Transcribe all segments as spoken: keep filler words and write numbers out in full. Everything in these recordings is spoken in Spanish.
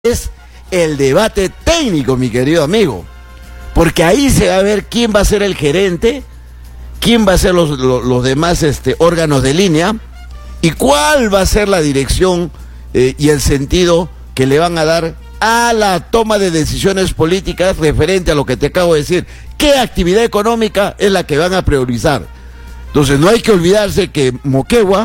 es el debate técnico, mi querido amigo, porque ahí se va a ver quién va a ser el gerente, quién va a ser los, los, los demás este, órganos de línea y cuál va a ser la dirección eh, y el sentido que le van a dar a la toma de decisiones políticas referente a lo que te acabo de decir. ¿Qué actividad económica es la que van a priorizar? Entonces no hay que olvidarse que Moquegua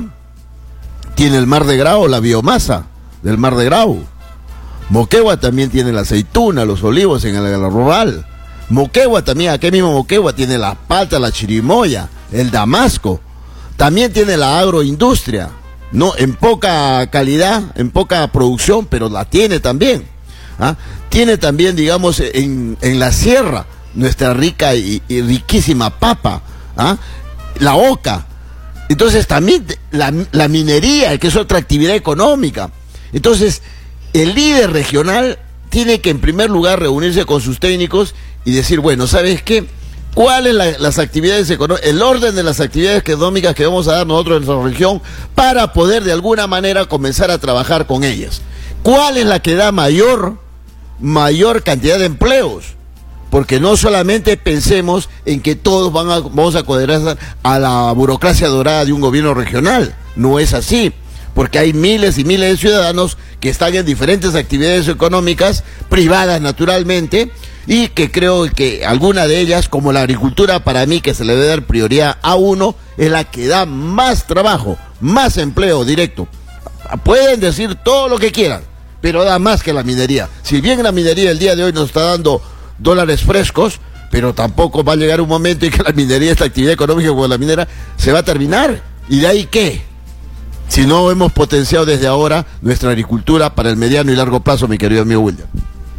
tiene el Mar de Grau, la biomasa del Mar de Grau. Moquegua también tiene la aceituna, los olivos en el arrobal. Moquegua también, aquí mismo Moquegua tiene la palta, la chirimoya, el damasco. También tiene la agroindustria, no en poca calidad, en poca producción, pero la tiene también. ¿Ah? Tiene también, digamos, en, en la sierra, nuestra rica y, y riquísima papa, ¿ah? La oca. Entonces también la, la minería, que es otra actividad económica. Entonces, el líder regional tiene que en primer lugar reunirse con sus técnicos y decir, bueno, ¿sabes qué? ¿Cuáles la, las actividades económicas, el orden de las actividades económicas que vamos a dar nosotros en nuestra región para poder de alguna manera comenzar a trabajar con ellas? ¿Cuál es la que da mayor, mayor cantidad de empleos? Porque no solamente pensemos en que todos van a, vamos a coderar a la burocracia dorada de un gobierno regional, no es así. Porque hay miles y miles de ciudadanos que están en diferentes actividades económicas, privadas naturalmente, y que creo que alguna de ellas, como la agricultura, para mí que se le debe dar prioridad a uno, es la que da más trabajo, más empleo directo. Pueden decir todo lo que quieran, pero da más que la minería. Si bien la minería el día de hoy nos está dando dólares frescos, pero tampoco va a llegar un momento en que la minería, esta actividad económica como la minera, se va a terminar. ¿Y de ahí qué? Si no hemos potenciado desde ahora nuestra agricultura para el mediano y largo plazo, mi querido amigo William.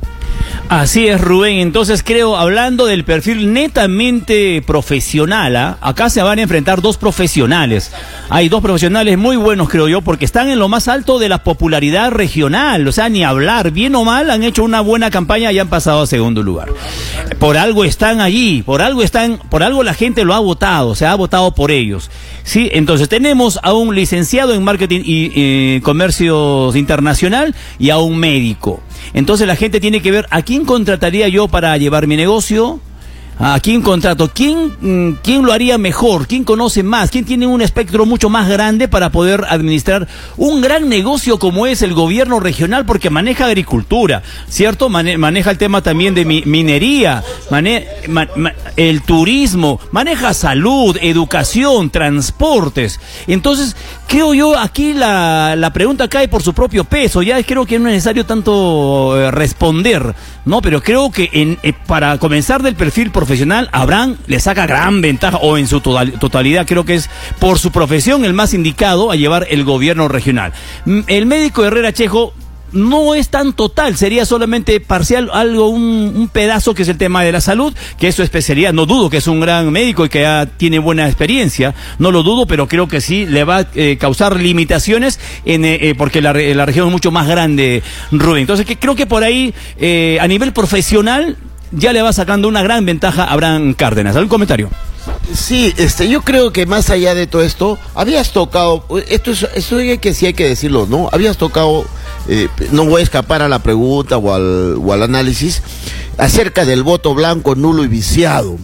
Así es, Rubén. Entonces creo, hablando del perfil netamente profesional, ¿eh? Acá se van a enfrentar dos profesionales. Hay dos profesionales muy buenos, creo yo, porque están en lo más alto de la popularidad regional. O sea, ni hablar, bien o mal, han hecho una buena campaña y han pasado a segundo lugar. Por algo están allí, por algo están, por algo la gente lo ha votado, se ha votado por ellos. Sí, entonces tenemos a un licenciado en marketing y eh, comercios internacional y a un médico. Entonces la gente tiene que ver a quién contrataría yo para llevar mi negocio, a quién contrato, quién, quién lo haría mejor, quién conoce más, quién tiene un espectro mucho más grande para poder administrar un gran negocio como es el gobierno regional, porque maneja agricultura, ¿cierto? Mane maneja el tema también de mi minería, mane ma ma el turismo, maneja salud, educación, transportes. Entonces, creo yo, aquí la, la pregunta cae por su propio peso. Ya creo que no es necesario tanto eh, responder, ¿no? Pero creo que en, eh, para comenzar del perfil profesional, Abraham le saca gran ventaja, o en su total, totalidad, creo que es por su profesión el más indicado a llevar el gobierno regional. El médico Herrera Chejo no es tan total, sería solamente parcial, algo, un, un pedazo que es el tema de la salud, que es su especialidad. No dudo que es un gran médico y que ya tiene buena experiencia, no lo dudo, pero creo que sí le va a eh, causar limitaciones en, eh, porque la, la región es mucho más grande, Rubén. Entonces que, creo que por ahí, eh, a nivel profesional, ya le va sacando una gran ventaja a Abraham Cárdenas. ¿Algún comentario? Sí, este, yo creo que más allá de todo esto, habías tocado, esto es, esto hay que sí hay que decirlo, ¿no? Habías tocado, eh, no voy a escapar a la pregunta o al, o al análisis, acerca del voto blanco, nulo y viciado.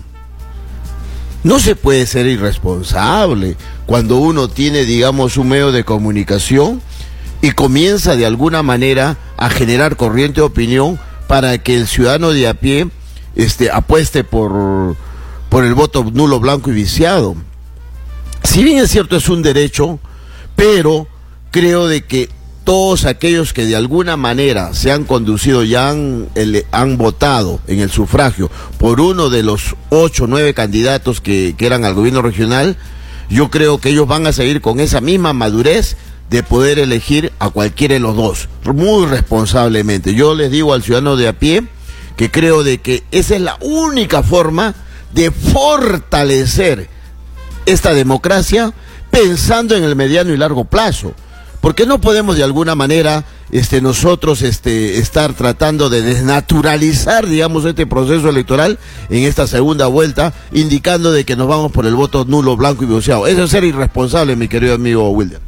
No se puede ser irresponsable cuando uno tiene, digamos, un medio de comunicación y comienza de alguna manera a generar corriente de opinión para que el ciudadano de a pie este, apueste por, por el voto nulo, blanco y viciado. Si bien es cierto, es un derecho, pero creo de que todos aquellos que de alguna manera se han conducido y han, el, han votado en el sufragio por uno de los ocho o nueve candidatos que, que eran al gobierno regional, yo creo que ellos van a seguir con esa misma madurez de poder elegir a cualquiera de los dos, muy responsablemente. Yo les digo al ciudadano de a pie que creo de que esa es la única forma de fortalecer esta democracia pensando en el mediano y largo plazo, porque no podemos de alguna manera este, nosotros este, estar tratando de desnaturalizar, digamos, este proceso electoral en esta segunda vuelta, indicando de que nos vamos por el voto nulo, blanco y viciado. Eso es ser irresponsable, mi querido amigo Wilder.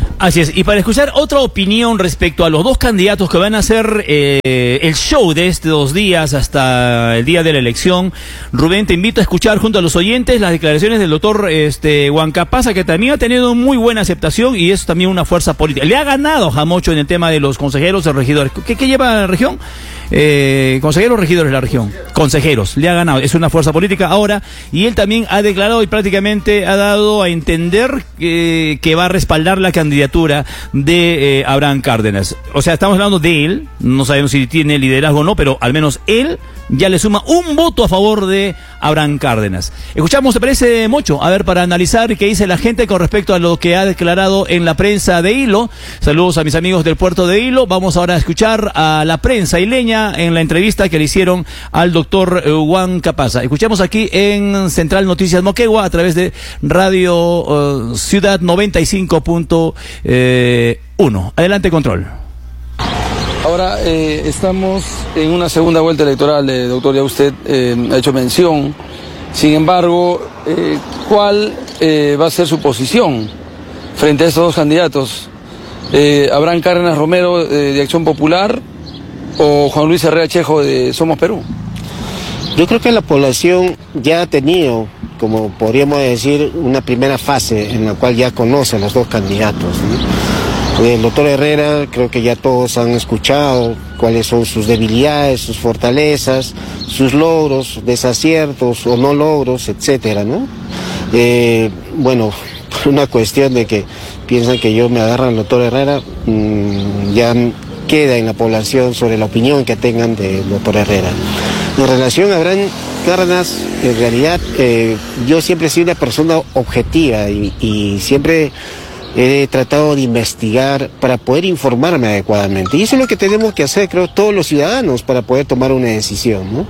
Así es, y para escuchar otra opinión respecto a los dos candidatos que van a hacer eh, el show de estos dos días hasta el día de la elección, Rubén, te invito a escuchar junto a los oyentes las declaraciones del doctor este, Huancapasa, que también ha tenido muy buena aceptación y es también una fuerza política. Le ha ganado a Jamocho en el tema de los consejeros y regidores. ¿Qué, qué lleva la región? Eh, consejeros o regidores de la región. Consejeros, le ha ganado, es una fuerza política ahora, y él también ha declarado y prácticamente ha dado a entender que, que va a respaldar la candidatura de eh, Abraham Cárdenas. O sea, estamos hablando de él, no sabemos si tiene liderazgo o no, pero al menos él ya le suma un voto a favor de Abraham Cárdenas. Escuchamos, ¿te parece, Mocho? A ver, para analizar qué dice la gente con respecto a lo que ha declarado en la prensa de Hilo. Saludos a mis amigos del puerto de Hilo. Vamos ahora a escuchar a la prensa hileña en la entrevista que le hicieron al doctor Huancapasa. Escuchamos aquí en Central Noticias Moquegua a través de Radio uh, Ciudad noventa y cinco punto uno. Adelante, control. Ahora eh, estamos en una segunda vuelta electoral, eh, doctor, ya usted eh, ha hecho mención. Sin embargo, eh, ¿cuál eh, va a ser su posición frente a estos dos candidatos? Eh, ¿Abraham Cárdenas Romero eh, de Acción Popular o Juan Luis Herrera Chejo de Somos Perú? Yo creo que la población ya ha tenido, como podríamos decir, una primera fase en la cual ya conoce a los dos candidatos, ¿no? El doctor Herrera, creo que ya todos han escuchado cuáles son sus debilidades, sus fortalezas, sus logros, desaciertos o no logros, etcétera, ¿no? Eh, bueno, por una cuestión de que piensan que yo me agarro al doctor Herrera, mmm, ya queda en la población sobre la opinión que tengan del doctor Herrera. En relación a Abraham Cárdenas, en realidad eh, yo siempre he sido una persona objetiva y, y siempre he tratado de investigar para poder informarme adecuadamente. Y eso es lo que tenemos que hacer, creo, todos los ciudadanos para poder tomar una decisión, ¿no?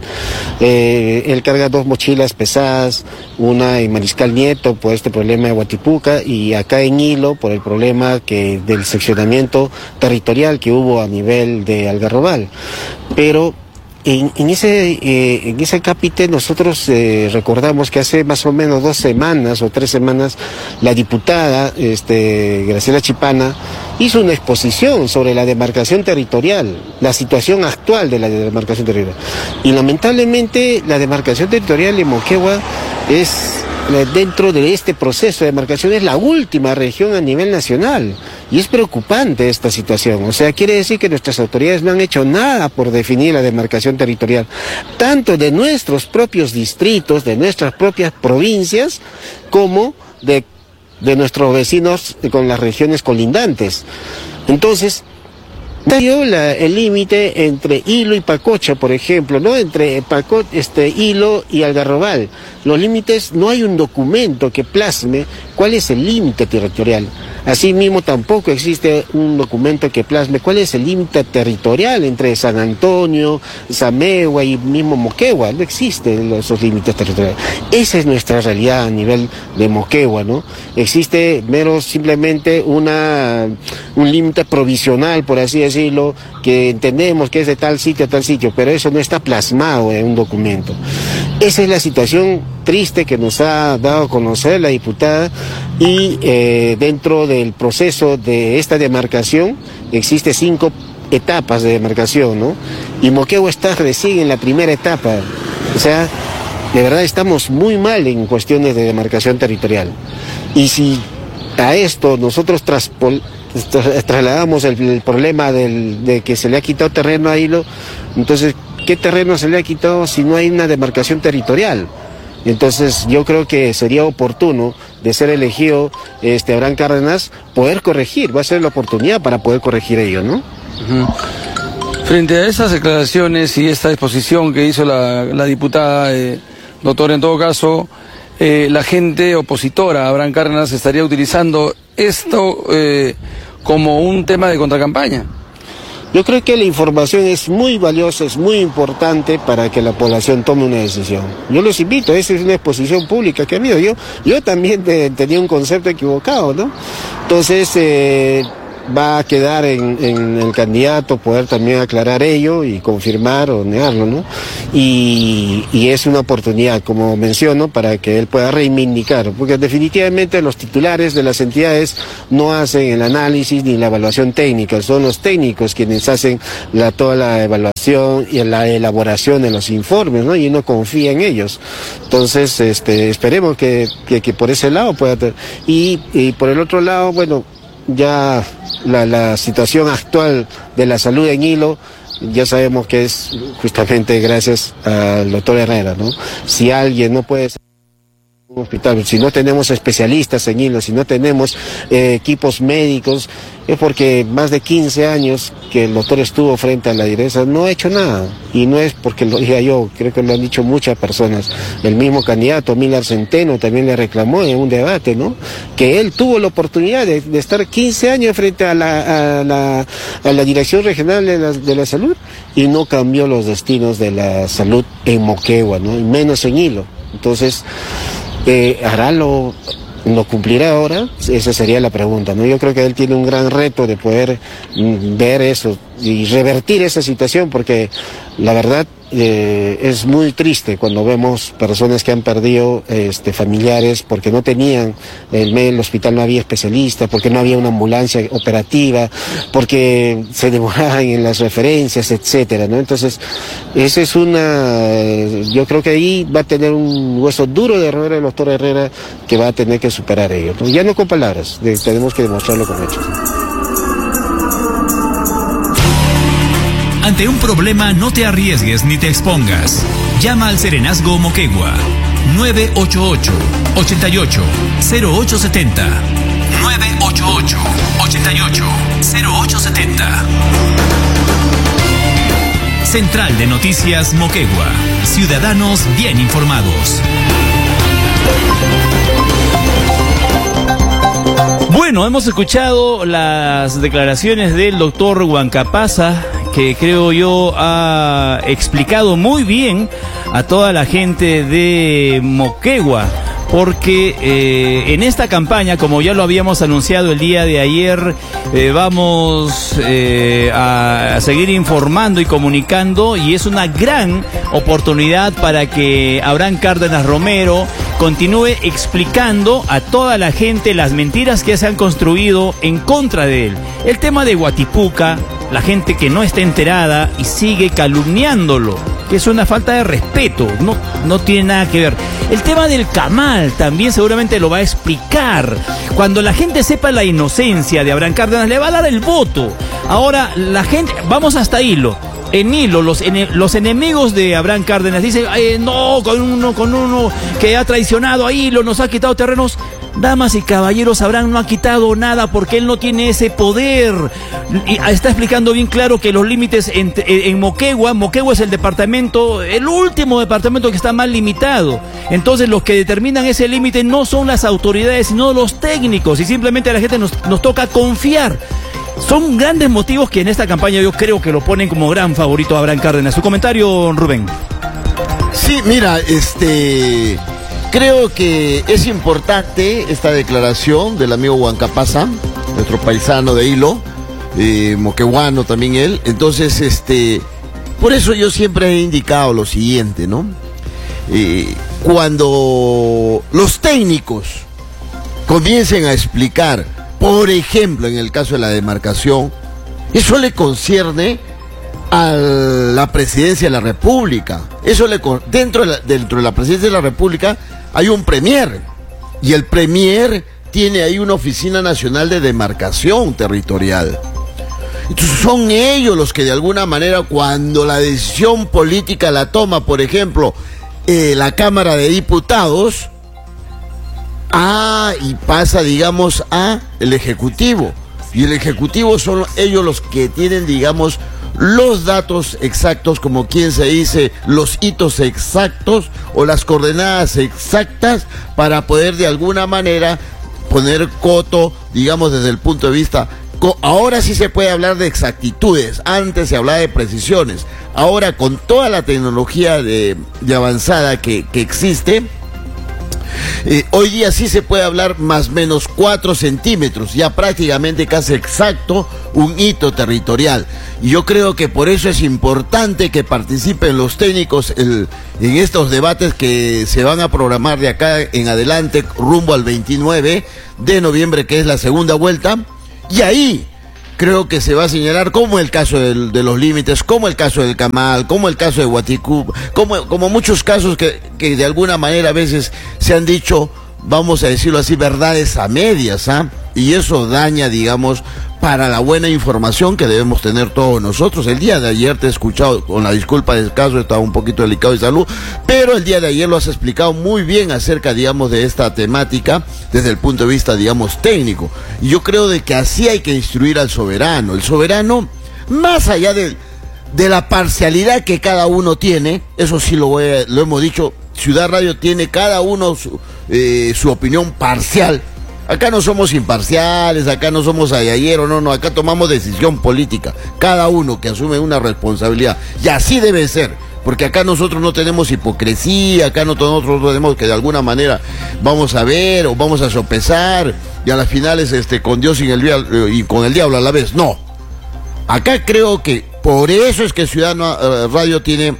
Eh, él carga dos mochilas pesadas, una en Mariscal Nieto por este problema de Huatipuca y acá en Hilo por el problema que del seccionamiento territorial que hubo a nivel de Algarrobal. Pero En, en ese eh, en ese capítulo nosotros eh, recordamos que hace más o menos dos semanas o tres semanas la diputada este, Graciela Chipana hizo una exposición sobre la demarcación territorial, la situación actual de la demarcación territorial. Y lamentablemente la demarcación territorial de Moquegua es, dentro de este proceso de demarcación, es la última región a nivel nacional. Y es preocupante esta situación. O sea, quiere decir que nuestras autoridades no han hecho nada por definir la demarcación territorial, tanto de nuestros propios distritos, de nuestras propias provincias, como de, de nuestros vecinos con las regiones colindantes. Entonces, dio la, el límite entre Hilo y Pacocha, por ejemplo, ¿no? Entre Paco, este, Hilo y Algarrobal. Los límites, no hay un documento que plasme cuál es el límite territorial. Asimismo, tampoco existe un documento que plasme cuál es el límite territorial entre San Antonio, Zamegua y mismo Moquegua. No existen esos límites territoriales. Esa es nuestra realidad a nivel de Moquegua, ¿no? Existe mero simplemente una, un límite provisional, por así decirlo, que entendemos que es de tal sitio a tal sitio, pero eso no está plasmado en un documento. Esa es la situación triste que nos ha dado a conocer la diputada y eh, dentro del proceso de esta demarcación existe cinco etapas de demarcación, ¿no? Y Moquegua está recién en la primera etapa. O sea, de verdad estamos muy mal en cuestiones de demarcación territorial. Y si a esto nosotros traspol trasladamos el, el problema del, de que se le ha quitado terreno a Hilo, entonces, ¿qué terreno se le ha quitado si no hay una demarcación territorial? Entonces, yo creo que sería oportuno, de ser elegido este Abraham Cárdenas, poder corregir, va a ser la oportunidad para poder corregir ello, ¿no? Uh-huh. Frente a esas declaraciones y esta exposición que hizo la, la diputada, eh, doctor, en todo caso, eh, la gente opositora a Abraham Cárdenas estaría utilizando esto eh, como un tema de contracampaña. Yo creo que la información es muy valiosa, es muy importante para que la población tome una decisión. Yo los invito, esa es una exposición pública que ha habido. Yo, yo también te, tenía un concepto equivocado, ¿no? Entonces, eh, va a quedar en, en el candidato poder también aclarar ello y confirmar o negarlo, ¿no? Y, y es una oportunidad, como menciono, para que él pueda reivindicar, porque definitivamente los titulares de las entidades no hacen el análisis ni la evaluación técnica, son los técnicos quienes hacen la, toda la evaluación y la elaboración de los informes, ¿no? Y uno confía en ellos. Entonces, este, esperemos que, que, que por ese lado pueda tener. Y, y por el otro lado, bueno, ya la, la situación actual de la salud en Hilo, ya sabemos que es justamente gracias al doctor Herrera, ¿no? Si alguien no puede ser un hospital, si no tenemos especialistas en Hilo, si no tenemos eh, equipos médicos, es porque más de quince años que el doctor estuvo frente a la dirección no ha hecho nada. Y no es porque lo diga yo, creo que lo han dicho muchas personas. El mismo candidato, Miller Centeno, también le reclamó en un debate, ¿no? Que él tuvo la oportunidad de, de estar quince años frente a la, a la, a la Dirección Regional de la, de la Salud y no cambió los destinos de la salud en Moquegua, ¿no? Y menos en Hilo. Entonces, eh, hará lo... ¿lo cumplirá ahora? Esa sería la pregunta, ¿no? Yo creo que él tiene un gran reto de poder mm, ver eso y revertir esa situación, porque la verdad eh, es muy triste cuando vemos personas que han perdido este, familiares porque no tenían, en el hospital no había especialistas, porque no había una ambulancia operativa, porque se demoraban en las referencias, etcétera, ¿no? Entonces, esa es una, yo creo que ahí va a tener un hueso duro de roer el doctor Herrera, que va a tener que superar ello, ¿no? Ya no con palabras, de, tenemos que demostrarlo con hechos. Ante un problema no te arriesgues ni te expongas. Llama al Serenazgo Moquegua nueve ocho ocho, ocho ocho, cero ocho siete cero. nueve ocho ocho, ocho ocho, cero ocho siete cero. Central de Noticias Moquegua. Ciudadanos bien informados. Bueno, hemos escuchado las declaraciones del doctor Huancapasa, que creo yo ha explicado muy bien a toda la gente de Moquegua, porque eh, en esta campaña, como ya lo habíamos anunciado el día de ayer, eh, vamos eh, a seguir informando y comunicando, y es una gran oportunidad para que Abraham Cárdenas Romero continúe explicando a toda la gente las mentiras que se han construido en contra de él. El tema de Huatipuca, la gente que no está enterada y sigue calumniándolo, que es una falta de respeto, no, no tiene nada que ver. El tema del Camal también seguramente lo va a explicar. Cuando la gente sepa la inocencia de Abraham Cárdenas, le va a dar el voto. Ahora, la gente, vamos hasta Hilo. En Hilo, los, en, los enemigos de Abraham Cárdenas dicen, eh, no, con uno, con uno que ha traicionado a Hilo, nos ha quitado terrenos. Damas y caballeros, Abraham no ha quitado nada porque él no tiene ese poder. Y está explicando bien claro que los límites en, en Moquegua, Moquegua es el departamento, el último departamento que está más limitado. Entonces los que determinan ese límite no son las autoridades, sino los técnicos, y simplemente a la gente nos, nos toca confiar. Son grandes motivos que en esta campaña yo creo que lo ponen como gran favorito a Abraham Cárdenas. Su comentario, Rubén. Sí, mira, este... creo que es importante esta declaración del amigo Huancapasa, nuestro paisano de Hilo, eh, moqueguano también él. Entonces, este, por eso yo siempre he indicado lo siguiente, ¿no? Eh, cuando los técnicos comiencen a explicar, por ejemplo, en el caso de la demarcación, eso le concierne a la presidencia de la República. Eso le dentro de la, dentro de la presidencia de la República hay un premier, y el premier tiene ahí una oficina nacional de demarcación territorial. Entonces son ellos los que de alguna manera, cuando la decisión política la toma, por ejemplo, eh, la Cámara de Diputados, ah, y pasa, digamos, a el Ejecutivo. Y el Ejecutivo son ellos los que tienen, digamos, los datos exactos, como quien se dice, los hitos exactos o las coordenadas exactas para poder de alguna manera poner coto, digamos, desde el punto de vista. Ahora sí se puede hablar de exactitudes, antes se hablaba de precisiones. Ahora, con toda la tecnología de, de avanzada que, que existe, Eh, hoy día sí se puede hablar más o menos cuatro centímetros, ya prácticamente casi exacto un hito territorial. Y yo creo que por eso es importante que participen los técnicos el, en estos debates que se van a programar de acá en adelante rumbo al veintinueve de noviembre, que es la segunda vuelta. Y ahí creo que se va a señalar como el caso del, de los límites, como el caso del Camal, como el caso de Guaticú, como, como muchos casos que, que de alguna manera a veces se han dicho, vamos a decirlo así, verdades a medias, ¿ah? Y eso daña, digamos, para la buena información que debemos tener todos nosotros. El día de ayer te he escuchado, con la disculpa del caso, estaba un poquito delicado de salud, pero el día de ayer lo has explicado muy bien acerca, digamos, de esta temática desde el punto de vista, digamos, técnico. Y yo creo de que así hay que instruir al soberano. El soberano, más allá de, de la parcialidad que cada uno tiene, eso sí lo, voy a, lo hemos dicho, Ciudad Radio tiene cada uno su, eh, su opinión parcial. Acá no somos imparciales, acá no somos ayayeros, no, no, acá tomamos decisión política, cada uno que asume una responsabilidad, y así debe ser, porque acá nosotros no tenemos hipocresía, acá no, nosotros tenemos que de alguna manera vamos a ver o vamos a sopesar, y a las finales este, con Dios y, el, y con el diablo a la vez, no. Acá creo que por eso es que Ciudad Radio tiene,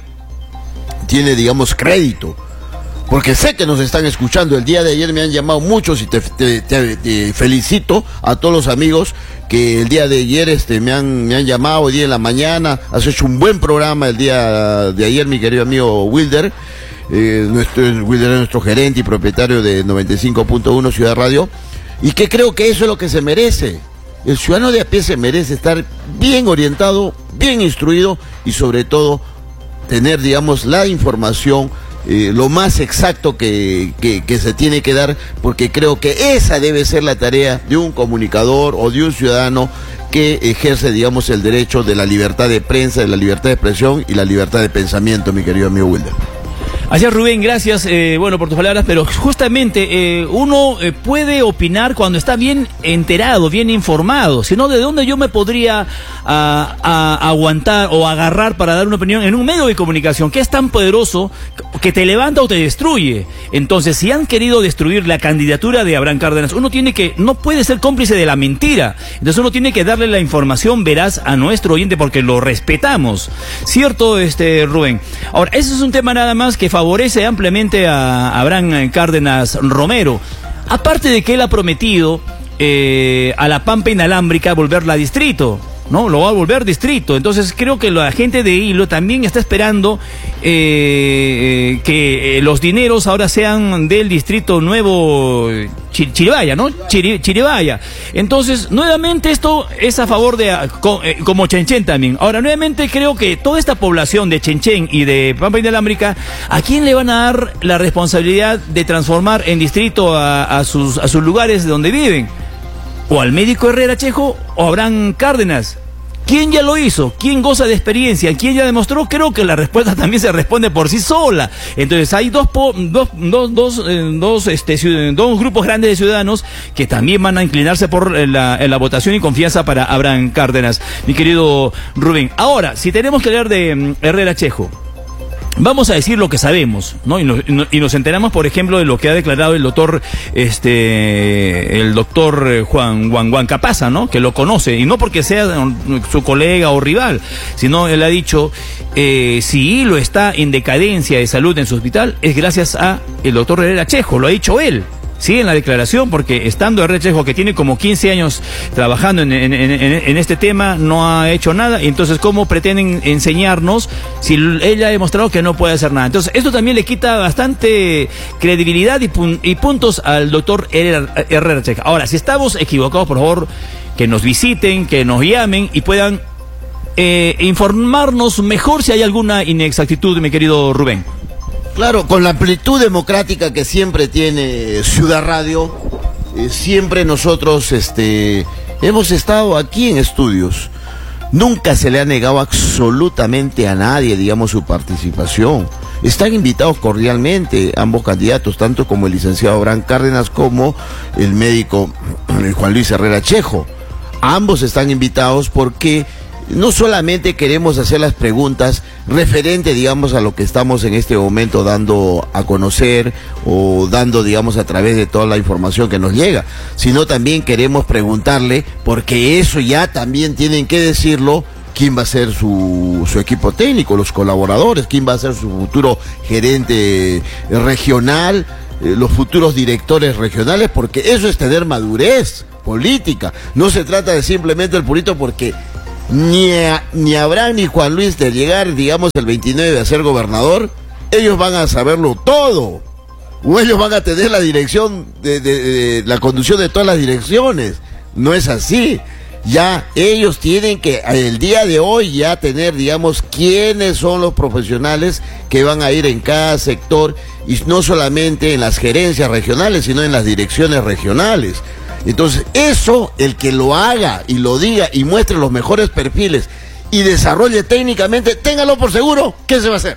tiene digamos, crédito. Porque sé que nos están escuchando. El día de ayer me han llamado muchos y te, te, te, te felicito a todos los amigos que el día de ayer este, me, han, me han llamado, hoy día en la mañana. Has hecho un buen programa el día de ayer, mi querido amigo Wilder. Eh, nuestro, Wilder es nuestro gerente y propietario de noventa y cinco punto uno Ciudad Radio. Y que creo que eso es lo que se merece. El ciudadano de a pie se merece estar bien orientado, bien instruido y sobre todo tener, digamos, la información Eh, lo más exacto que, que, que se tiene que dar, porque creo que esa debe ser la tarea de un comunicador o de un ciudadano que ejerce, digamos, el derecho de la libertad de prensa, de la libertad de expresión y la libertad de pensamiento, mi querido amigo Wilder. Así es, Rubén, gracias, eh, bueno, por tus palabras, pero justamente eh, uno eh, puede opinar cuando está bien enterado, bien informado, sino de dónde yo me podría a, a, aguantar o agarrar para dar una opinión en un medio de comunicación que es tan poderoso que te levanta o te destruye. Entonces, si han querido destruir la candidatura de Abraham Cárdenas, uno tiene que, no puede ser cómplice de la mentira, entonces uno tiene que darle la información veraz a nuestro oyente porque lo respetamos, ¿cierto, este Rubén? Ahora, ese es un tema nada más que favorece ampliamente a Abraham Cárdenas Romero, aparte de que él ha prometido eh, a la Pampa Inalámbrica volverla distrito, ¿no? Lo va a volver distrito. Entonces creo que la gente de Hilo también está esperando eh, que eh, los dineros ahora sean del distrito nuevo Chir Chiribaya, ¿no? Chiri Chiribaya. Entonces, nuevamente esto es a favor de, eh, como Chenchen también. Ahora, nuevamente creo que toda esta población de Chenchen y de Pampa Inalámbrica, ¿a quién le van a dar la responsabilidad de transformar en distrito a, a, sus, a sus lugares de donde viven? ¿O al médico Herrera Chejo o Abraham Cárdenas? ¿Quién ya lo hizo? ¿Quién goza de experiencia? ¿Quién ya demostró? Creo que la respuesta también se responde por sí sola. Entonces hay dos po dos, dos, dos, eh, dos, este, dos grupos grandes de ciudadanos que también van a inclinarse por la, la votación y confianza para Abraham Cárdenas, mi querido Rubén. Ahora, si tenemos que hablar de um, Herrera Chejo, vamos a decir lo que sabemos, ¿no? Y nos, y nos enteramos, por ejemplo, de lo que ha declarado el doctor, este, el doctor Juan Juan Juan Capaza, ¿no? Que lo conoce, y no porque sea su colega o rival, sino él ha dicho, eh, si Hilo está en decadencia de salud en su hospital, es gracias a el doctor Herrera Chejo, lo ha dicho él. Sí, en la declaración, porque estando Herrera Chejo, que tiene como quince años trabajando en, en, en, en este tema, no ha hecho nada. Entonces, ¿cómo pretenden enseñarnos si ella ha demostrado que no puede hacer nada? Entonces, esto también le quita bastante credibilidad y, pun y puntos al doctor Herrera, Herrera Chejo. Ahora, si estamos equivocados, por favor, que nos visiten, que nos llamen y puedan eh, informarnos mejor si hay alguna inexactitud, mi querido Rubén. Claro, con la amplitud democrática que siempre tiene Ciudad Radio, eh, siempre nosotros este, hemos estado aquí en estudios. Nunca se le ha negado absolutamente a nadie, digamos, su participación. Están invitados cordialmente ambos candidatos, tanto como el licenciado Abraham Cárdenas como el médico Juan Luis Herrera Chejo. Ambos están invitados porque no solamente queremos hacer las preguntas referente, digamos, a lo que estamos en este momento dando a conocer o dando, digamos, a través de toda la información que nos llega, sino también queremos preguntarle, porque eso ya también tienen que decirlo, quién va a ser su, su equipo técnico, los colaboradores, quién va a ser su futuro gerente regional, eh, los futuros directores regionales, porque eso es tener madurez política. No se trata de simplemente el purito, porque ni, a, ni Abraham ni Juan Luis, de llegar, digamos, el veintinueve a ser gobernador, ellos van a saberlo todo, o ellos van a tener la dirección, de, de, de la conducción de todas las direcciones. No es así. Ya ellos tienen que, el día de hoy, ya tener, digamos, quiénes son los profesionales que van a ir en cada sector, y no solamente en las gerencias regionales, sino en las direcciones regionales. Entonces, eso, el que lo haga y lo diga y muestre los mejores perfiles y desarrolle técnicamente, téngalo por seguro que se va a hacer.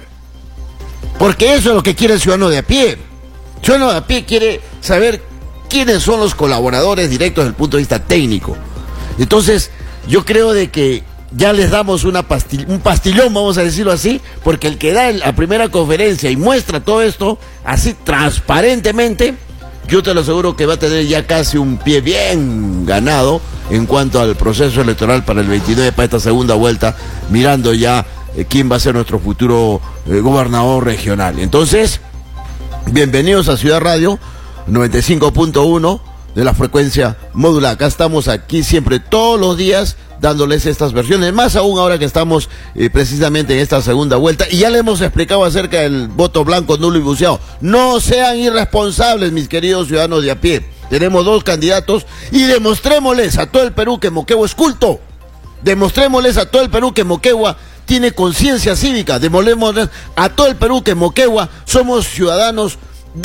Porque eso es lo que quiere el ciudadano de a pie. El ciudadano de a pie quiere saber quiénes son los colaboradores directos desde el punto de vista técnico. Entonces, yo creo de que ya les damos una pastil, un pastillón, vamos a decirlo así, porque el que da la primera conferencia y muestra todo esto así transparentemente, yo te lo aseguro que va a tener ya casi un pie bien ganado en cuanto al proceso electoral para el veintinueve, para esta segunda vuelta, mirando ya eh, quién va a ser nuestro futuro eh, gobernador regional. Entonces, bienvenidos a Ciudad Radio noventa y cinco punto uno de la frecuencia módula. Acá estamos, aquí siempre, todos los días, dándoles estas versiones, más aún ahora que estamos eh, precisamente en esta segunda vuelta, y ya le hemos explicado acerca del voto blanco, nulo y buceado. No sean irresponsables, mis queridos ciudadanos de a pie. Tenemos dos candidatos y demostrémosles a todo el Perú que Moquegua es culto. Demostrémosles a todo el Perú que Moquegua tiene conciencia cívica. Demostrémosles a todo el Perú que Moquegua somos ciudadanos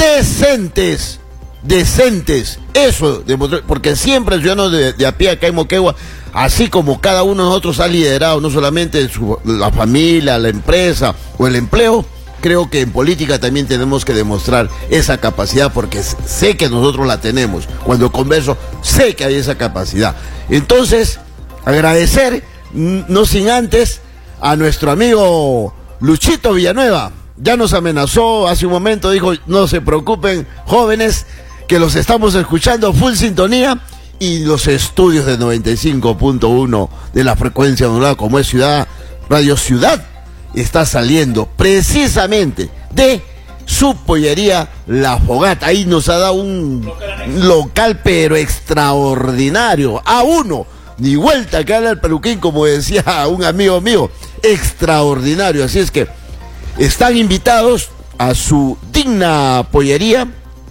decentes. decentes, eso, porque siempre el ciudadano de, de a pie acá en Moquegua, así como cada uno de nosotros ha liderado no solamente su, la familia, la empresa o el empleo, creo que en política también tenemos que demostrar esa capacidad, porque sé que nosotros la tenemos. Cuando converso, sé que hay esa capacidad. Entonces, agradecer, no sin antes, a nuestro amigo Luchito Villanueva. Ya nos amenazó hace un momento, dijo, no se preocupen, jóvenes, que los estamos escuchando full sintonía, y los estudios de noventa y cinco punto uno de la frecuencia modulada, como es Ciudad Radio Ciudad, está saliendo precisamente de su pollería La Fogata. Ahí nos ha dado un local pero extraordinario, a uno, ni vuelta que habla el peluquín, como decía un amigo mío, extraordinario. Así es que están invitados a su digna pollería.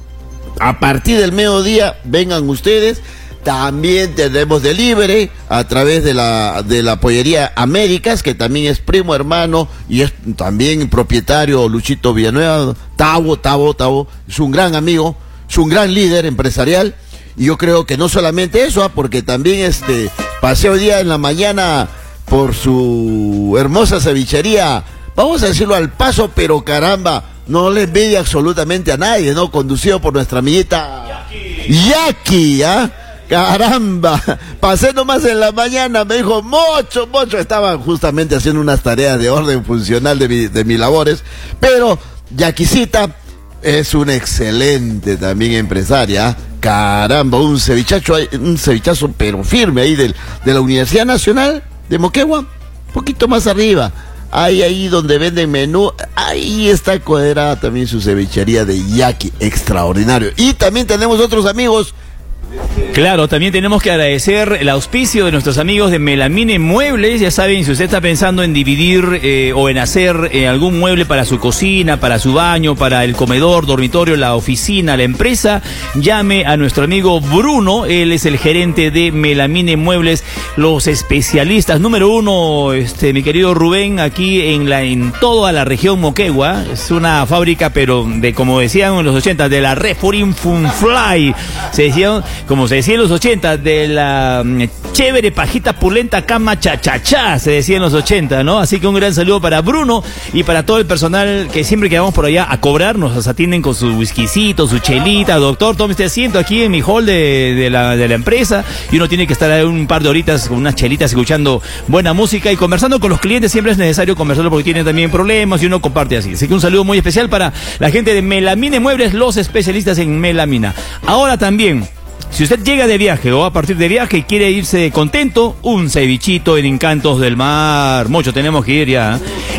A partir del mediodía, vengan ustedes. También tenemos delivery a través de la de la pollería Américas, que también es primo hermano y es también propietario Luchito Villanueva. Tavo, Tavo, Tavo, es un gran amigo, es un gran líder empresarial. Y yo creo que no solamente eso, ¿eh? porque también este pasé hoy día en la mañana por su hermosa cevichería, vamos a decirlo al paso, pero caramba, no le envidia absolutamente a nadie, ¿no? Conducido por nuestra amiguita Jackie, ¿ah? Caramba, pasé nomás en la mañana, me dijo, Mocho, Mocho, estaban justamente haciendo unas tareas de orden funcional de, mi, de mis labores, pero Jackicita es una excelente también empresaria, caramba, un cevichacho, un cevichazo pero firme ahí del, de la Universidad Nacional de Moquegua, un poquito más arriba. Ahí, ahí donde venden menú, ahí está cuadrada también su cevichería de Yaqui, extraordinario. Y también tenemos otros amigos. Claro, también tenemos que agradecer el auspicio de nuestros amigos de Melamine Muebles. Ya saben, si usted está pensando en dividir eh, o en hacer eh, algún mueble para su cocina, para su baño, para el comedor, dormitorio, la oficina, la empresa, llame a nuestro amigo Bruno. Él es el gerente de Melamine Muebles, los especialistas número uno, este, mi querido Rubén, aquí en la en toda la región Moquegua. Es una fábrica, pero de, como decían en los ochenta, de la Reforin Funfly. Se decían, como se decía en los ochenta, de la mm, chévere pajita pulenta cama cha-cha-cha, se decía en los ochenta, ¿no? Así que un gran saludo para Bruno y para todo el personal que siempre que vamos por allá a cobrar, nos atienden con su whiskycito, su chelita. Doctor, tome este asiento aquí en mi hall de, de, la, de la empresa, y uno tiene que estar ahí un par de horitas con unas chelitas escuchando buena música y conversando con los clientes. Siempre es necesario conversarlo porque tienen también problemas y uno comparte así. Así que un saludo muy especial para la gente de Melamine Muebles, los especialistas en melamina. Ahora también, si usted llega de viaje o a partir de viaje y quiere irse contento, un cevichito en Encantos del Mar. Mucho tenemos que ir ya.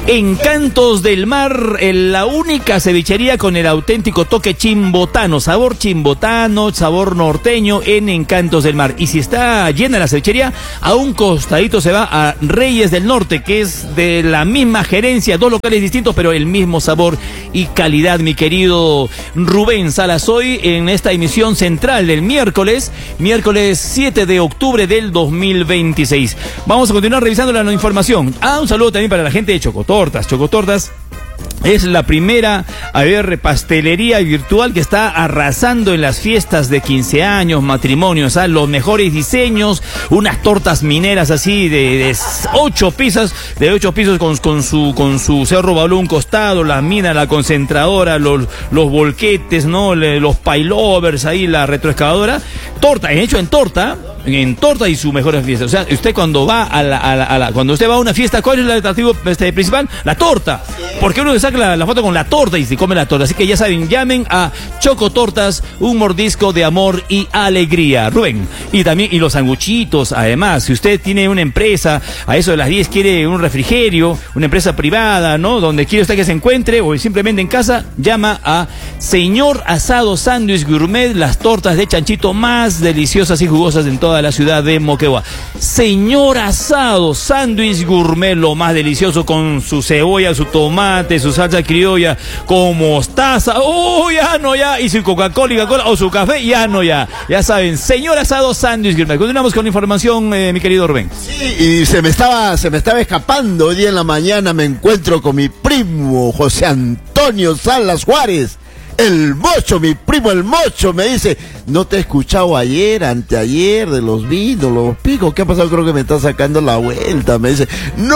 Encantos del Mar, la única cevichería con el auténtico toque chimbotano, sabor chimbotano, sabor norteño en Encantos del Mar. Y si está llena la cevichería, a un costadito se va a Reyes del Norte, que es de la misma gerencia, dos locales distintos, pero el mismo sabor y calidad, mi querido Rubén Salas. Hoy en esta emisión central del miércoles, miércoles siete de octubre del dos mil veintiséis. Vamos a continuar revisando la información. Ah, un saludo también para la gente de Chocotortas. Chocotortas es la primera, a ver, pastelería virtual que está arrasando en las fiestas de quince años, matrimonios, ¿ah? Los mejores diseños, unas tortas mineras así de, de ocho pisos, de ocho pisos con, con su con su cerro babló un costado, la mina, la concentradora, los, los volquetes, ¿no? Le, los pailovers ahí, la retroexcavadora, torta, hecho en torta, en torta y sus mejores fiestas. O sea, usted cuando va a la, a la, a la cuando usted va a una fiesta, ¿cuál es el atractivo este, principal? La torta. Porque uno le saca la, la foto con la torta y se come la torta. Así que ya saben, llamen a Chocotortas, un mordisco de amor y alegría. Rubén. Y también, y los sanguchitos, además, si usted tiene una empresa, a eso de las diez quiere un refrigerio, una empresa privada, ¿no? Donde quiere usted que se encuentre o simplemente en casa, llama a Señor Asado Sándwich Gourmet, las tortas de chanchito más deliciosas y jugosas en toda la ciudad de Moquegua. Señor Asado Sándwich Gourmet, lo más delicioso, con su cebolla, su tomate, su salsa criolla, con mostaza, oh, ya no, ya, y su Coca-Cola y Coca-Cola, o su café, ya no, ya, ya saben, Señor Asado Sándwich Gourmet. Continuamos con la información, eh, mi querido Rubén. Sí, y se me estaba, se me estaba escapando. Hoy día en la mañana me encuentro con mi primo José Antonio Salas Juárez, el Mocho, mi primo el Mocho. Me dice, no te he escuchado ayer, anteayer, de los vinos, los picos, ¿qué ha pasado? Creo que me está sacando la vuelta. Me dice, no,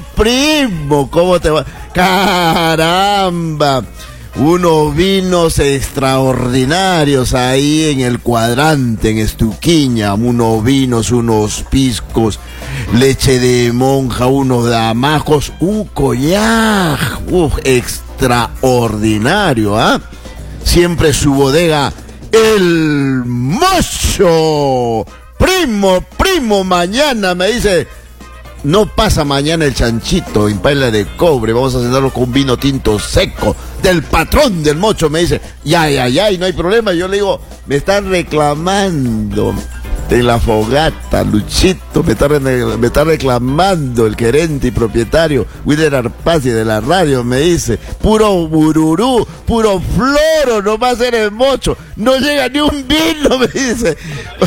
primo, ¿cómo te va? Caramba, unos vinos extraordinarios ahí en el cuadrante, en Estuquiña, unos vinos, unos piscos, leche de monja, unos damascos, un collar, uf, extraordinario, ¿ah? ¿eh? Siempre su bodega, el Mocho. Primo, primo, mañana me dice, no pasa mañana el chanchito en paila de cobre, vamos a cenarlo con vino tinto seco del patrón del Mocho. Me dice, ya, ya, ya, y no hay problema. Yo le digo, me están reclamando de la fogata, Luchito, me está, me está reclamando el gerente y propietario Wilder Arpasi de la radio. Me dice, puro bururú, puro floro, no va a ser el Mocho, no llega ni un vino, me dice.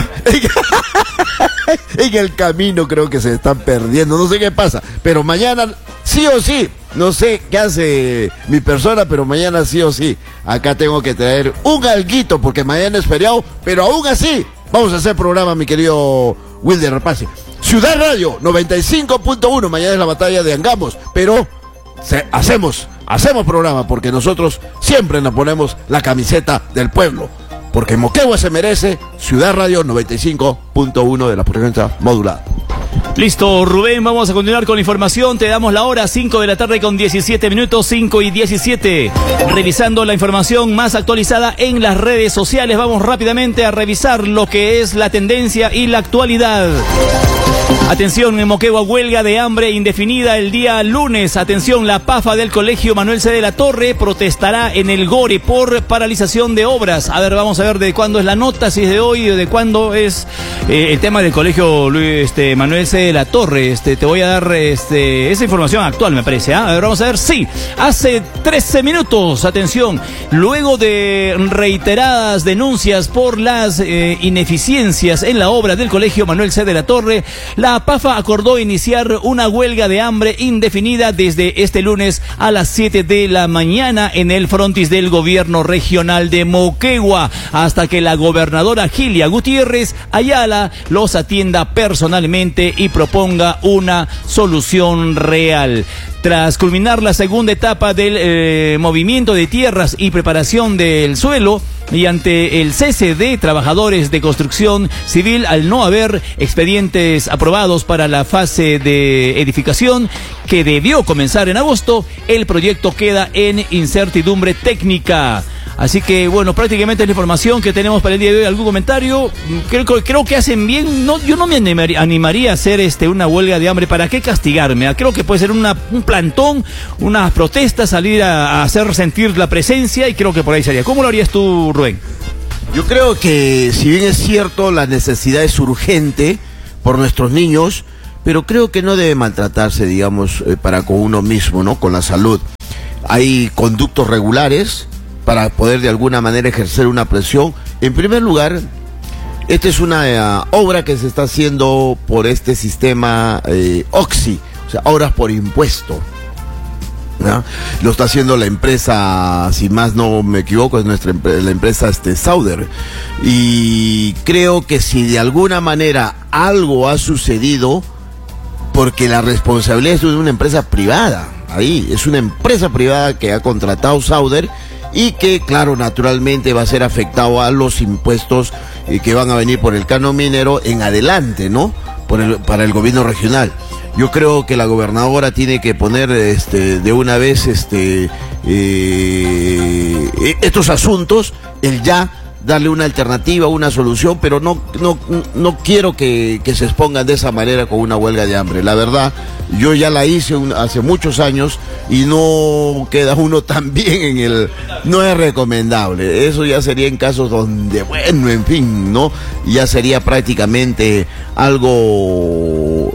En el camino creo que se están perdiendo, no sé qué pasa, pero mañana sí o sí, no sé qué hace mi persona, pero mañana sí o sí, acá tengo que traer un alguito porque mañana es feriado, pero aún así vamos a hacer programa, mi querido Wilder Arpasi. Ciudad Radio noventa y cinco punto uno, mañana es la batalla de Angamos, pero se, hacemos, hacemos programa porque nosotros siempre nos ponemos la camiseta del pueblo. Porque Moquegua se merece Ciudad Radio noventa y cinco punto uno de la frecuencia modulada. Listo, Rubén, vamos a continuar con la información. Te damos la hora, cinco de la tarde con diecisiete minutos, cinco y diecisiete. Revisando la información más actualizada en las redes sociales, vamos rápidamente a revisar lo que es la tendencia y la actualidad. Atención, en Moquegua, huelga de hambre indefinida el día lunes. Atención, la PAFA del Colegio Manuel C. de la Torre protestará en el Gore por paralización de obras. A ver, vamos a ver de cuándo es la nota, si es de hoy o de cuándo es eh, el tema del Colegio Luis, este, Manuel C. de la Torre. Este, te voy a dar este, esa información actual, me parece. ¿eh? A ver, vamos a ver. Sí, hace trece minutos, atención, luego de reiteradas denuncias por las eh, ineficiencias en la obra del Colegio Manuel C. de la Torre, La APAFA acordó iniciar una huelga de hambre indefinida desde este lunes a las siete de la mañana en el frontis del gobierno regional de Moquegua, hasta que la gobernadora Gilia Gutiérrez Ayala los atienda personalmente y proponga una solución real. Tras culminar la segunda etapa del eh, movimiento de tierras y preparación del suelo, y ante el cese de trabajadores de construcción civil al no haber expedientes aprobados para la fase de edificación que debió comenzar en agosto, el proyecto queda en incertidumbre técnica. Así que, bueno, prácticamente es la información que tenemos para el día de hoy. ¿Algún comentario? Creo, creo que hacen bien. No, yo no me animaría, animaría a hacer este, una huelga de hambre. ¿Para qué castigarme? Creo que puede ser una, un plantón, unas protestas, salir a, a hacer sentir la presencia, y creo que por ahí sería. ¿Cómo lo harías tú, Rubén? Yo creo que, si bien es cierto, la necesidad es urgente por nuestros niños, pero creo que no debe maltratarse, digamos, eh, para con uno mismo, ¿no? Con la salud. Hay conductos regulares para poder de alguna manera ejercer una presión. En primer lugar, esta es una uh, obra que se está haciendo por este sistema eh, OXI, o sea, obras por impuesto, ¿no? Lo está haciendo la empresa, si más no me equivoco, es nuestra la empresa este, Sauder. Y creo que si de alguna manera algo ha sucedido, porque la responsabilidad es de una empresa privada, ahí, es una empresa privada que ha contratado Sauder, y que, claro, naturalmente va a ser afectado a los impuestos eh, que van a venir por el canon minero en adelante, ¿no? Por el, para el gobierno regional. Yo creo que la gobernadora tiene que poner este, de una vez este, eh, estos asuntos, el ya darle una alternativa, una solución, pero no, no, no quiero que, que se expongan de esa manera con una huelga de hambre. La verdad, yo ya la hice un, hace muchos años y no queda uno tan bien en el... No es recomendable. Eso ya sería en casos donde, bueno, en fin, ¿no? Ya sería prácticamente algo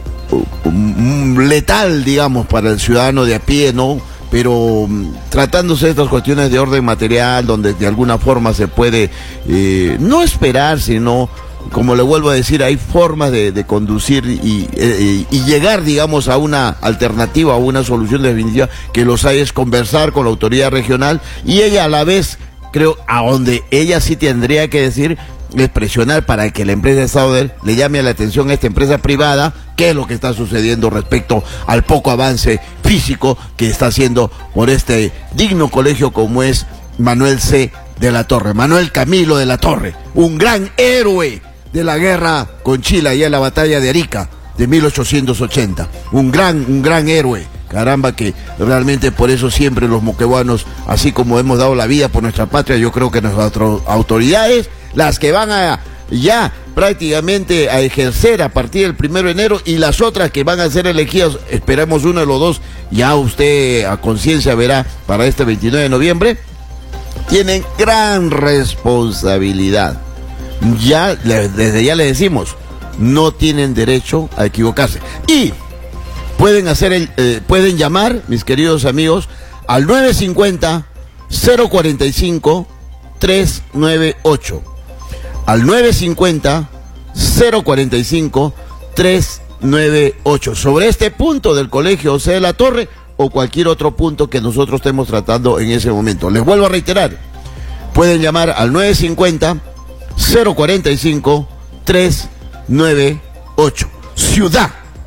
letal, digamos, para el ciudadano de a pie, ¿no? Pero tratándose de estas cuestiones de orden material, donde de alguna forma se puede eh, no esperar, sino, como le vuelvo a decir, hay formas de, de conducir y, eh, y llegar, digamos, a una alternativa, a una solución definitiva. Que los hay es conversar con la autoridad regional, y ella a la vez, creo, a donde ella sí tendría que decir, es presionar para que la empresa Sauder le llame a la atención a esta empresa privada qué es lo que está sucediendo respecto al poco avance físico que está haciendo por este digno colegio como es Manuel C. de la Torre, Manuel Camilo de la Torre, un gran héroe de la guerra con Chile allá en la batalla de Arica de mil ochocientos ochenta, un gran, un gran héroe. Caramba, que realmente por eso siempre los moqueguanos, así como hemos dado la vida por nuestra patria, yo creo que nuestras autoridades, las que van a ya prácticamente a ejercer a partir del primero de enero, y las otras que van a ser elegidas, esperemos uno de los dos, ya usted a conciencia verá para este veintinueve de noviembre, tienen gran responsabilidad. Ya, desde ya le decimos, no tienen derecho a equivocarse. Y pueden hacer el, eh, pueden llamar, mis queridos amigos, al nueve cincuenta, cero cuarenta y cinco, trescientos noventa y ocho. Al nueve cincuenta, cero cuarenta y cinco, trescientos noventa y ocho. Sobre este punto del colegio José de la Torre o cualquier otro punto que nosotros estemos tratando en ese momento. Les vuelvo a reiterar, pueden llamar al nueve cincuenta, cero cuarenta y cinco, trescientos noventa y ocho. Ciudad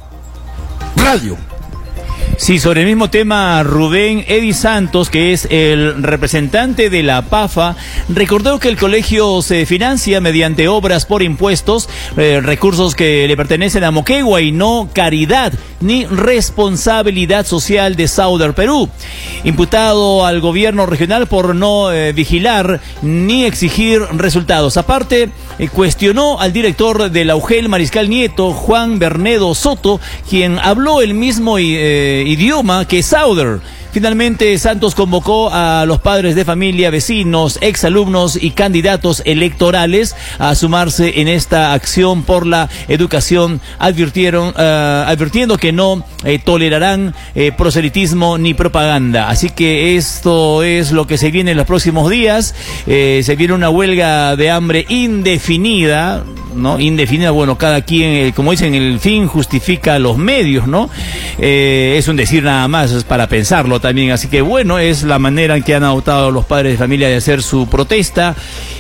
Radio. Sí, sobre el mismo tema, Rubén, Eddie Santos, que es el representante de la APAFA, recordó que el colegio se financia mediante obras por impuestos, eh, recursos que le pertenecen a Moquegua y no caridad ni responsabilidad social de Sauder Perú. Imputado al gobierno regional por no eh, vigilar ni exigir resultados. Aparte, eh, cuestionó al director de la U G E L Mariscal Nieto, Juan Bernedo Soto, quien habló el mismo eh, idioma que Sauder. Finalmente, Santos convocó a los padres de familia, vecinos, exalumnos y candidatos electorales a sumarse en esta acción por la educación, advirtieron, uh, advirtiendo que no eh, tolerarán eh, proselitismo ni propaganda. Así que esto es lo que se viene en los próximos días. Eh, se viene una huelga de hambre indefinida, ¿no? Indefinida, bueno, cada quien, eh, como dicen, el fin justifica los medios, ¿no? Eh, es un decir nada más, es para pensarlo también. Así que bueno, es la manera en que han adoptado los padres de familia de hacer su protesta.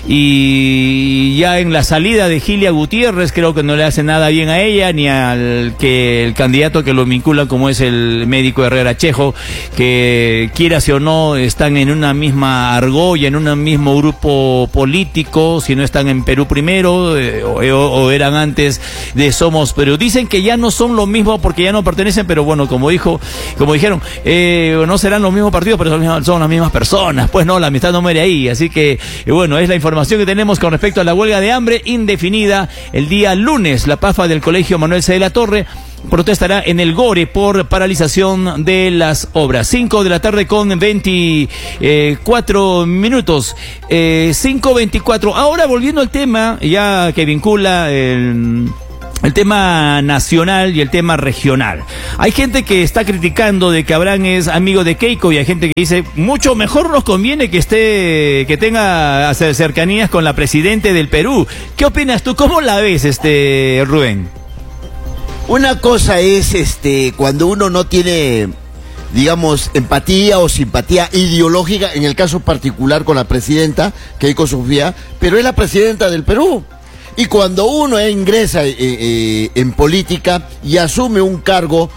Y ya en la salida de Gilia Gutiérrez, creo que no le hace nada bien a ella ni al que el candidato que lo vincula, como es el médico Herrera Chejo, que quieras o no están en una misma argolla, en un mismo grupo político, si no están en Perú Primero eh, o, o eran antes de Somos Perú. Dicen que ya no son lo mismo porque ya no pertenecen, pero bueno, como dijo, como dijeron, eh, no serán los mismos partidos, pero son, son las mismas personas. Pues no, la amistad no muere ahí. Así que, eh, bueno, es la información que tenemos con respecto a la huelga de hambre indefinida. El día lunes, la P A F A del Colegio Manuel C. de la Torre protestará en el Gore por paralización de las obras. cinco de la tarde con veinticuatro minutos. Eh, cinco veinticuatro. Ahora volviendo al tema, ya que vincula el... el tema nacional y el tema regional. Hay gente que está criticando de que Abraham es amigo de Keiko y hay gente que dice, mucho mejor nos conviene que esté, que tenga cercanías con la presidente del Perú. ¿Qué opinas tú? ¿Cómo la ves, este Rubén? Una cosa es este cuando uno no tiene, digamos, empatía o simpatía ideológica, en el caso particular con la presidenta, Keiko Sofía, pero es la presidenta del Perú. Y cuando uno ingresa eh, eh, en política y asume un cargo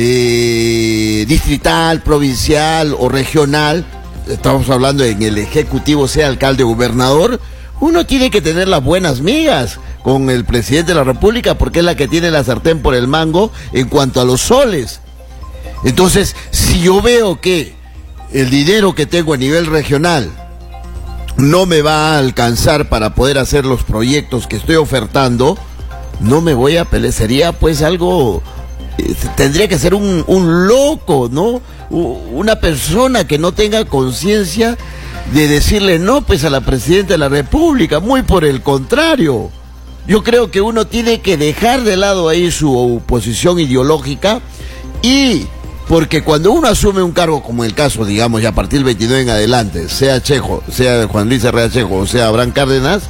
eh, distrital, provincial o regional, estamos hablando en el ejecutivo, sea alcalde o gobernador, uno tiene que tener las buenas migas con el presidente de la República porque es la que tiene la sartén por el mango en cuanto a los soles. Entonces, si yo veo que el dinero que tengo a nivel regional no me va a alcanzar para poder hacer los proyectos que estoy ofertando, no me voy a pelear. Sería pues algo, eh, tendría que ser un, un loco, ¿no? Una persona que no tenga conciencia de decirle no pues a la presidenta de la República. Muy por el contrario, yo creo que uno tiene que dejar de lado ahí su posición ideológica, y porque cuando uno asume un cargo como el caso, digamos, ya a partir del veintinueve en adelante, sea Chejo, sea Juan Luis Herrera Chejo o sea Abraham Cárdenas,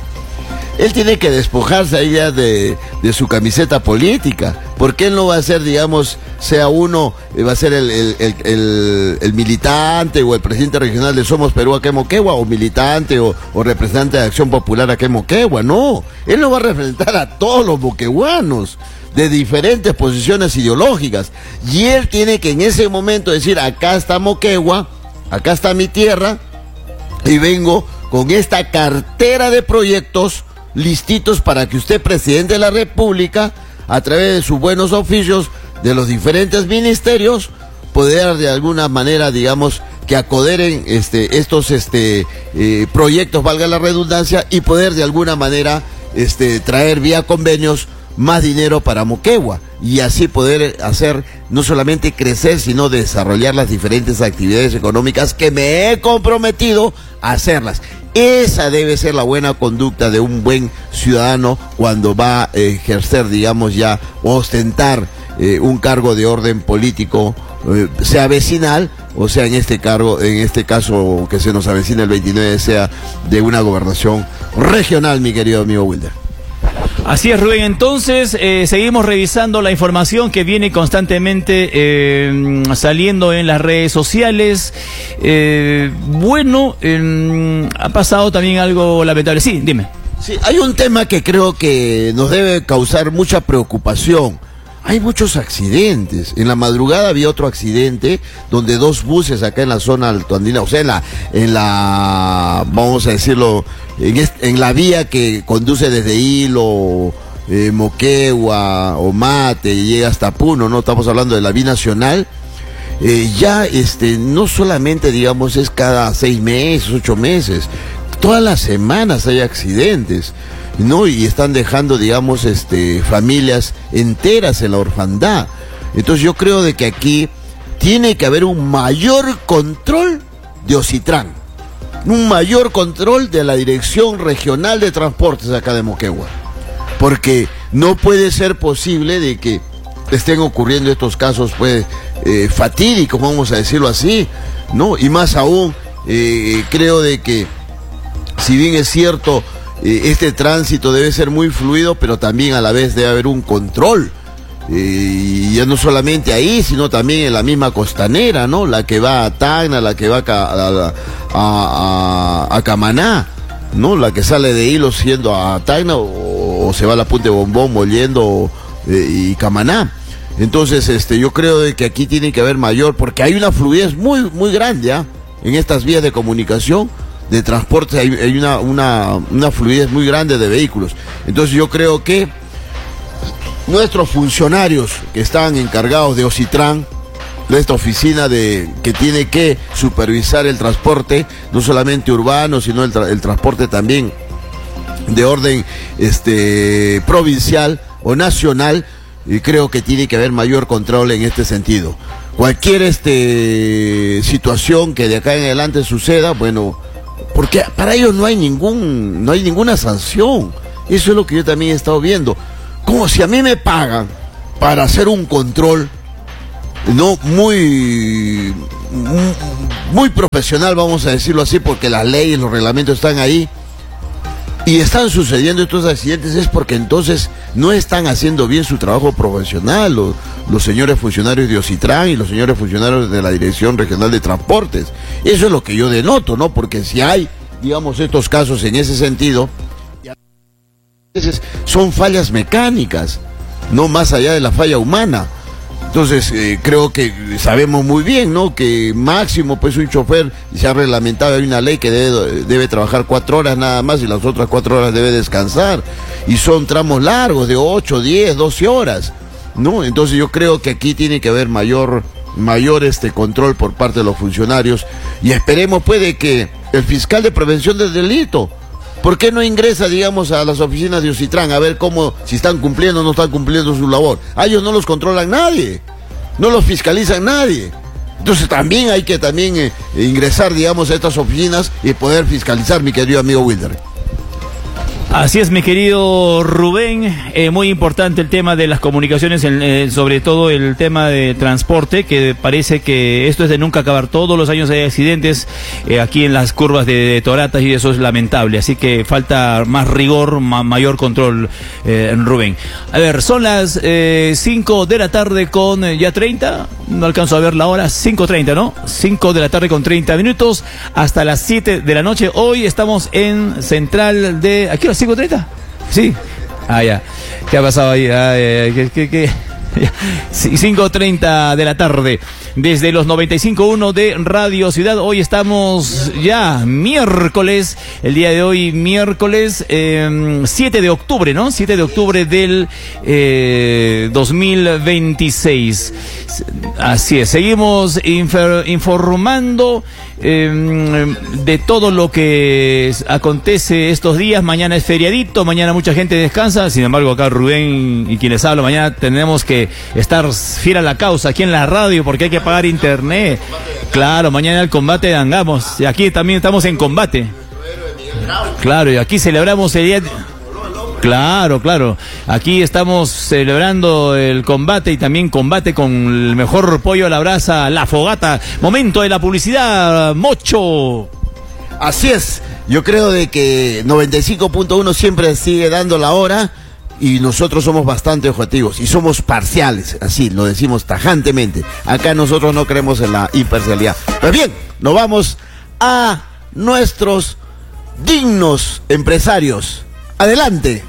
él tiene que despojarse ahí ya de, de su camiseta política, porque él no va a ser, digamos, sea uno, va a ser el, el, el, el, el militante o el presidente regional de Somos Perú acá en Moquegua, o militante o, o representante de Acción Popular acá en Moquegua. No, él no va a representar a todos los moqueguanos de diferentes posiciones ideológicas, y él tiene que en ese momento decir, acá está Moquegua, acá está mi tierra, y vengo con esta cartera de proyectos listitos para que usted, presidente de la República, a través de sus buenos oficios de los diferentes ministerios, poder de alguna manera, digamos, que acoderen este, estos este, eh, proyectos, valga la redundancia, y poder de alguna manera este, traer vía convenios más dinero para Moquegua, y así poder hacer no solamente crecer, sino desarrollar las diferentes actividades económicas que me he comprometido a hacerlas. Esa debe ser la buena conducta de un buen ciudadano cuando va a ejercer, digamos, ya, o ostentar eh, un cargo de orden político, eh, sea vecinal, o sea en este cargo, en este caso que se nos avecina el veintinueve, sea de una gobernación regional, mi querido amigo Wilder. Así es, Rubén. Entonces, eh, seguimos revisando la información que viene constantemente eh, saliendo en las redes sociales. Eh, bueno, eh, ha pasado también algo lamentable. Sí, dime. Sí, hay un tema que creo que nos debe causar mucha preocupación. Hay muchos accidentes. En la madrugada había otro accidente donde dos buses acá en la zona altoandina, o sea, en la, en la vamos a decirlo, en, este, en la vía que conduce desde Hilo, eh, Moquegua o Mate y llega hasta Puno, ¿no? Estamos hablando de la vía nacional. Eh, ya este no solamente, digamos, es cada seis meses, ocho meses, todas las semanas hay accidentes, ¿no? Y están dejando, digamos, este, familias enteras en la orfandad. Entonces yo creo de que aquí tiene que haber un mayor control de Ocitran, un mayor control de la Dirección Regional de Transportes acá de Moquegua, porque no puede ser posible de que estén ocurriendo estos casos pues eh, fatídicos, vamos a decirlo así, ¿no? Y más aún, eh, creo de que si bien es cierto, eh, este tránsito debe ser muy fluido, pero también a la vez debe haber un control. Eh, y ya no solamente ahí, sino también en la misma costanera, ¿no? La que va a Tacna, la que va a, a, a, a Camaná, ¿no? La que sale de Hilos siendo a Tacna o, o se va a la Punta de Bombón, Mollendo eh, y Camaná. Entonces, este, yo creo de que aquí tiene que haber mayor, porque hay una fluidez muy, muy grande, ¿eh? En estas vías de comunicación, de transporte, hay, hay una, una, una fluidez muy grande de vehículos. Entonces yo creo que nuestros funcionarios que están encargados de Ocitran, de esta oficina de que tiene que supervisar el transporte, no solamente urbano, sino el, tra el transporte también de orden este, provincial o nacional, y creo que tiene que haber mayor control en este sentido. Cualquier este, situación que de acá en adelante suceda, bueno, porque para ellos no hay ningún, no hay ninguna sanción. Eso es lo que yo también he estado viendo. Como si a mí me pagan para hacer un control, no muy, muy profesional, vamos a decirlo así, porque las leyes, los reglamentos están ahí, y están sucediendo estos accidentes, es porque entonces no están haciendo bien su trabajo profesional los, los señores funcionarios de Ocitran y los señores funcionarios de la Dirección Regional de Transportes. Eso es lo que yo denoto, ¿no? Porque si hay, digamos, estos casos en ese sentido, a veces son fallas mecánicas, no más allá de la falla humana. Entonces, eh, creo que sabemos muy bien, ¿no? Que máximo, pues, un chofer, se ha reglamentado, hay una ley que debe, debe trabajar cuatro horas nada más y las otras cuatro horas debe descansar. Y son tramos largos de ocho, diez, doce horas, ¿no? Entonces yo creo que aquí tiene que haber mayor, mayor este control por parte de los funcionarios. Y esperemos, pues, de que el fiscal de prevención del delito, ¿por qué no ingresa, digamos, a las oficinas de Ocitran a ver cómo, si están cumpliendo o no están cumpliendo su labor? A ellos no los controlan nadie, no los fiscalizan nadie. Entonces también hay que también eh, ingresar, digamos, a estas oficinas y poder fiscalizar, mi querido amigo Wilder. Así es, mi querido Rubén, eh, muy importante el tema de las comunicaciones, eh, sobre todo el tema de transporte, que parece que esto es de nunca acabar. Todos los años hay accidentes eh, aquí en las curvas de, de Toratas y eso es lamentable, así que falta más rigor, ma mayor control, eh, Rubén. A ver, son las eh, cinco de la tarde con eh, ya treinta, no alcanzo a ver la hora, cinco treinta, ¿no? cinco de la tarde con treinta minutos, hasta las siete de la noche. Hoy estamos en Central de... ¿Aquí cinco treinta? Sí. Ah, ya. ¿Qué ha pasado ahí? Ah, eh, ¿qué, qué, qué? cinco treinta de la tarde. Desde los noventa y cinco punto uno de Radio Ciudad. Hoy estamos ya miércoles. El día de hoy, miércoles eh, siete de octubre, ¿no? siete de octubre del eh, dos mil veintiséis. Así es. Seguimos informando eh, de todo lo que acontece estos días. Mañana es feriadito. Mañana mucha gente descansa. Sin embargo, acá Rubén y quienes hablan, mañana tenemos que estar fiel a la causa aquí en la radio porque hay que pagar internet. Claro, mañana el combate de Angamos. Y aquí también estamos en combate. Claro, y aquí celebramos el día... Claro, claro. Aquí estamos celebrando el combate y también combate con el mejor pollo a la brasa, La Fogata. Momento de la publicidad, Mocho. Así es. Yo creo de que noventa y cinco punto uno siempre sigue dando la hora. Y nosotros somos bastante objetivos y somos parciales, así lo decimos tajantemente. Acá nosotros no creemos en la imparcialidad. Pues bien, nos vamos a nuestros dignos empresarios. Adelante.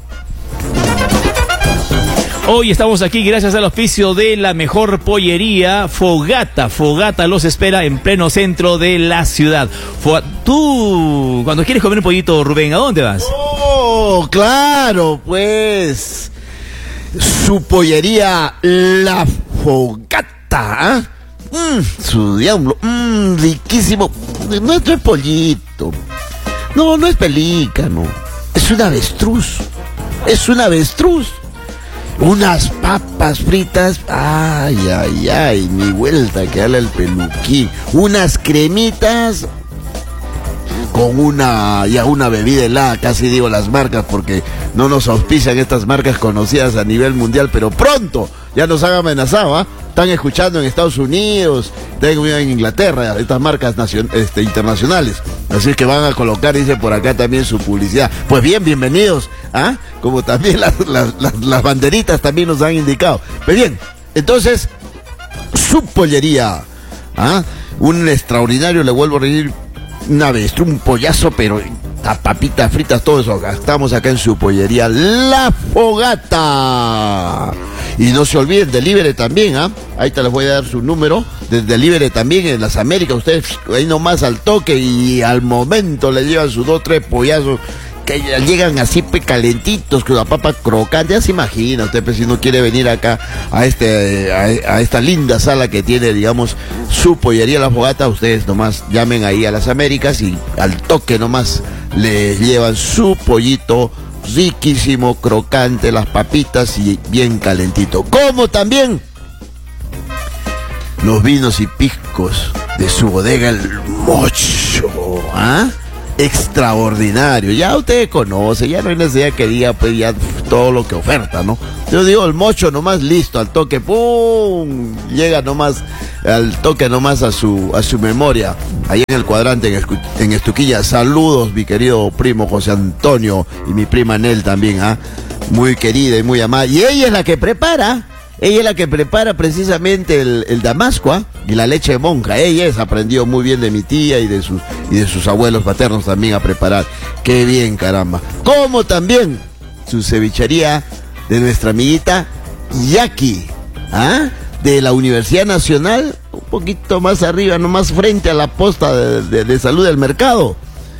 Hoy estamos aquí gracias al auspicio de la mejor pollería, Fogata. Fogata los espera en pleno centro de la ciudad. Fog... Tú, cuando quieres comer un pollito, Rubén, ¿a dónde vas? Oh, claro, pues. Su pollería, La Fogata. ¿Eh? Mm, su diablo, mm, riquísimo. No es, no es pollito. No, no es pelícano. Es un avestruz. Es un avestruz. Unas papas fritas, ay, ay, ay, mi vuelta que dale el peluquín. Unas cremitas con una, ya una bebida helada, casi digo las marcas porque no nos auspician estas marcas conocidas a nivel mundial, pero pronto ya nos han amenazado, ¿eh? Están escuchando en Estados Unidos, están en Inglaterra, estas marcas nacion, este, internacionales. Así que van a colocar, dice por acá también su publicidad. Pues bien, bienvenidos, ¿ah? Como también las, las, las, las banderitas también nos han indicado. Pues bien, entonces, su pollería, ¿ah? Un extraordinario, le vuelvo a decir, una vez, un pollazo, pero a papitas fritas, todo eso. Estamos acá en su pollería La Fogata. Y no se olviden, delivery también, ¿ah? ¿eh? Ahí te les voy a dar su número. De delivery también en las Américas. Ustedes ahí nomás al toque y al momento le llevan sus dos, tres pollazos que llegan así pe calentitos, con la papa crocante. Ya se imagina usted, pues, si no quiere venir acá a este a, a esta linda sala que tiene, digamos, su pollería La Fogata. Ustedes nomás llamen ahí a las Américas y al toque nomás le llevan su pollito riquísimo, crocante, las papitas y bien calentito. Como también los vinos y piscos de su bodega El Mocho, ¿ah? Extraordinario, ya usted conoce, ya no hay necesidad que diga pues ya todo lo que oferta, ¿no? Yo digo El Mocho nomás, listo, al toque, ¡pum! Llega nomás, al toque nomás a su, a su memoria, ahí en el cuadrante, en, Escu en Estuquilla. Saludos, mi querido primo José Antonio y mi prima Nel también, ¿ah? Muy querida y muy amada, y ella es la que prepara. Ella es la que prepara precisamente el, el damasco, ¿eh? Y la leche de monja. Ella es, aprendió muy bien de mi tía y de sus y de sus abuelos paternos también a preparar. Qué bien, caramba. Como también su cevichería de nuestra amiguita Jackie, ¿ah? De la Universidad Nacional, un poquito más arriba, nomás frente a la posta de, de, de salud del mercado.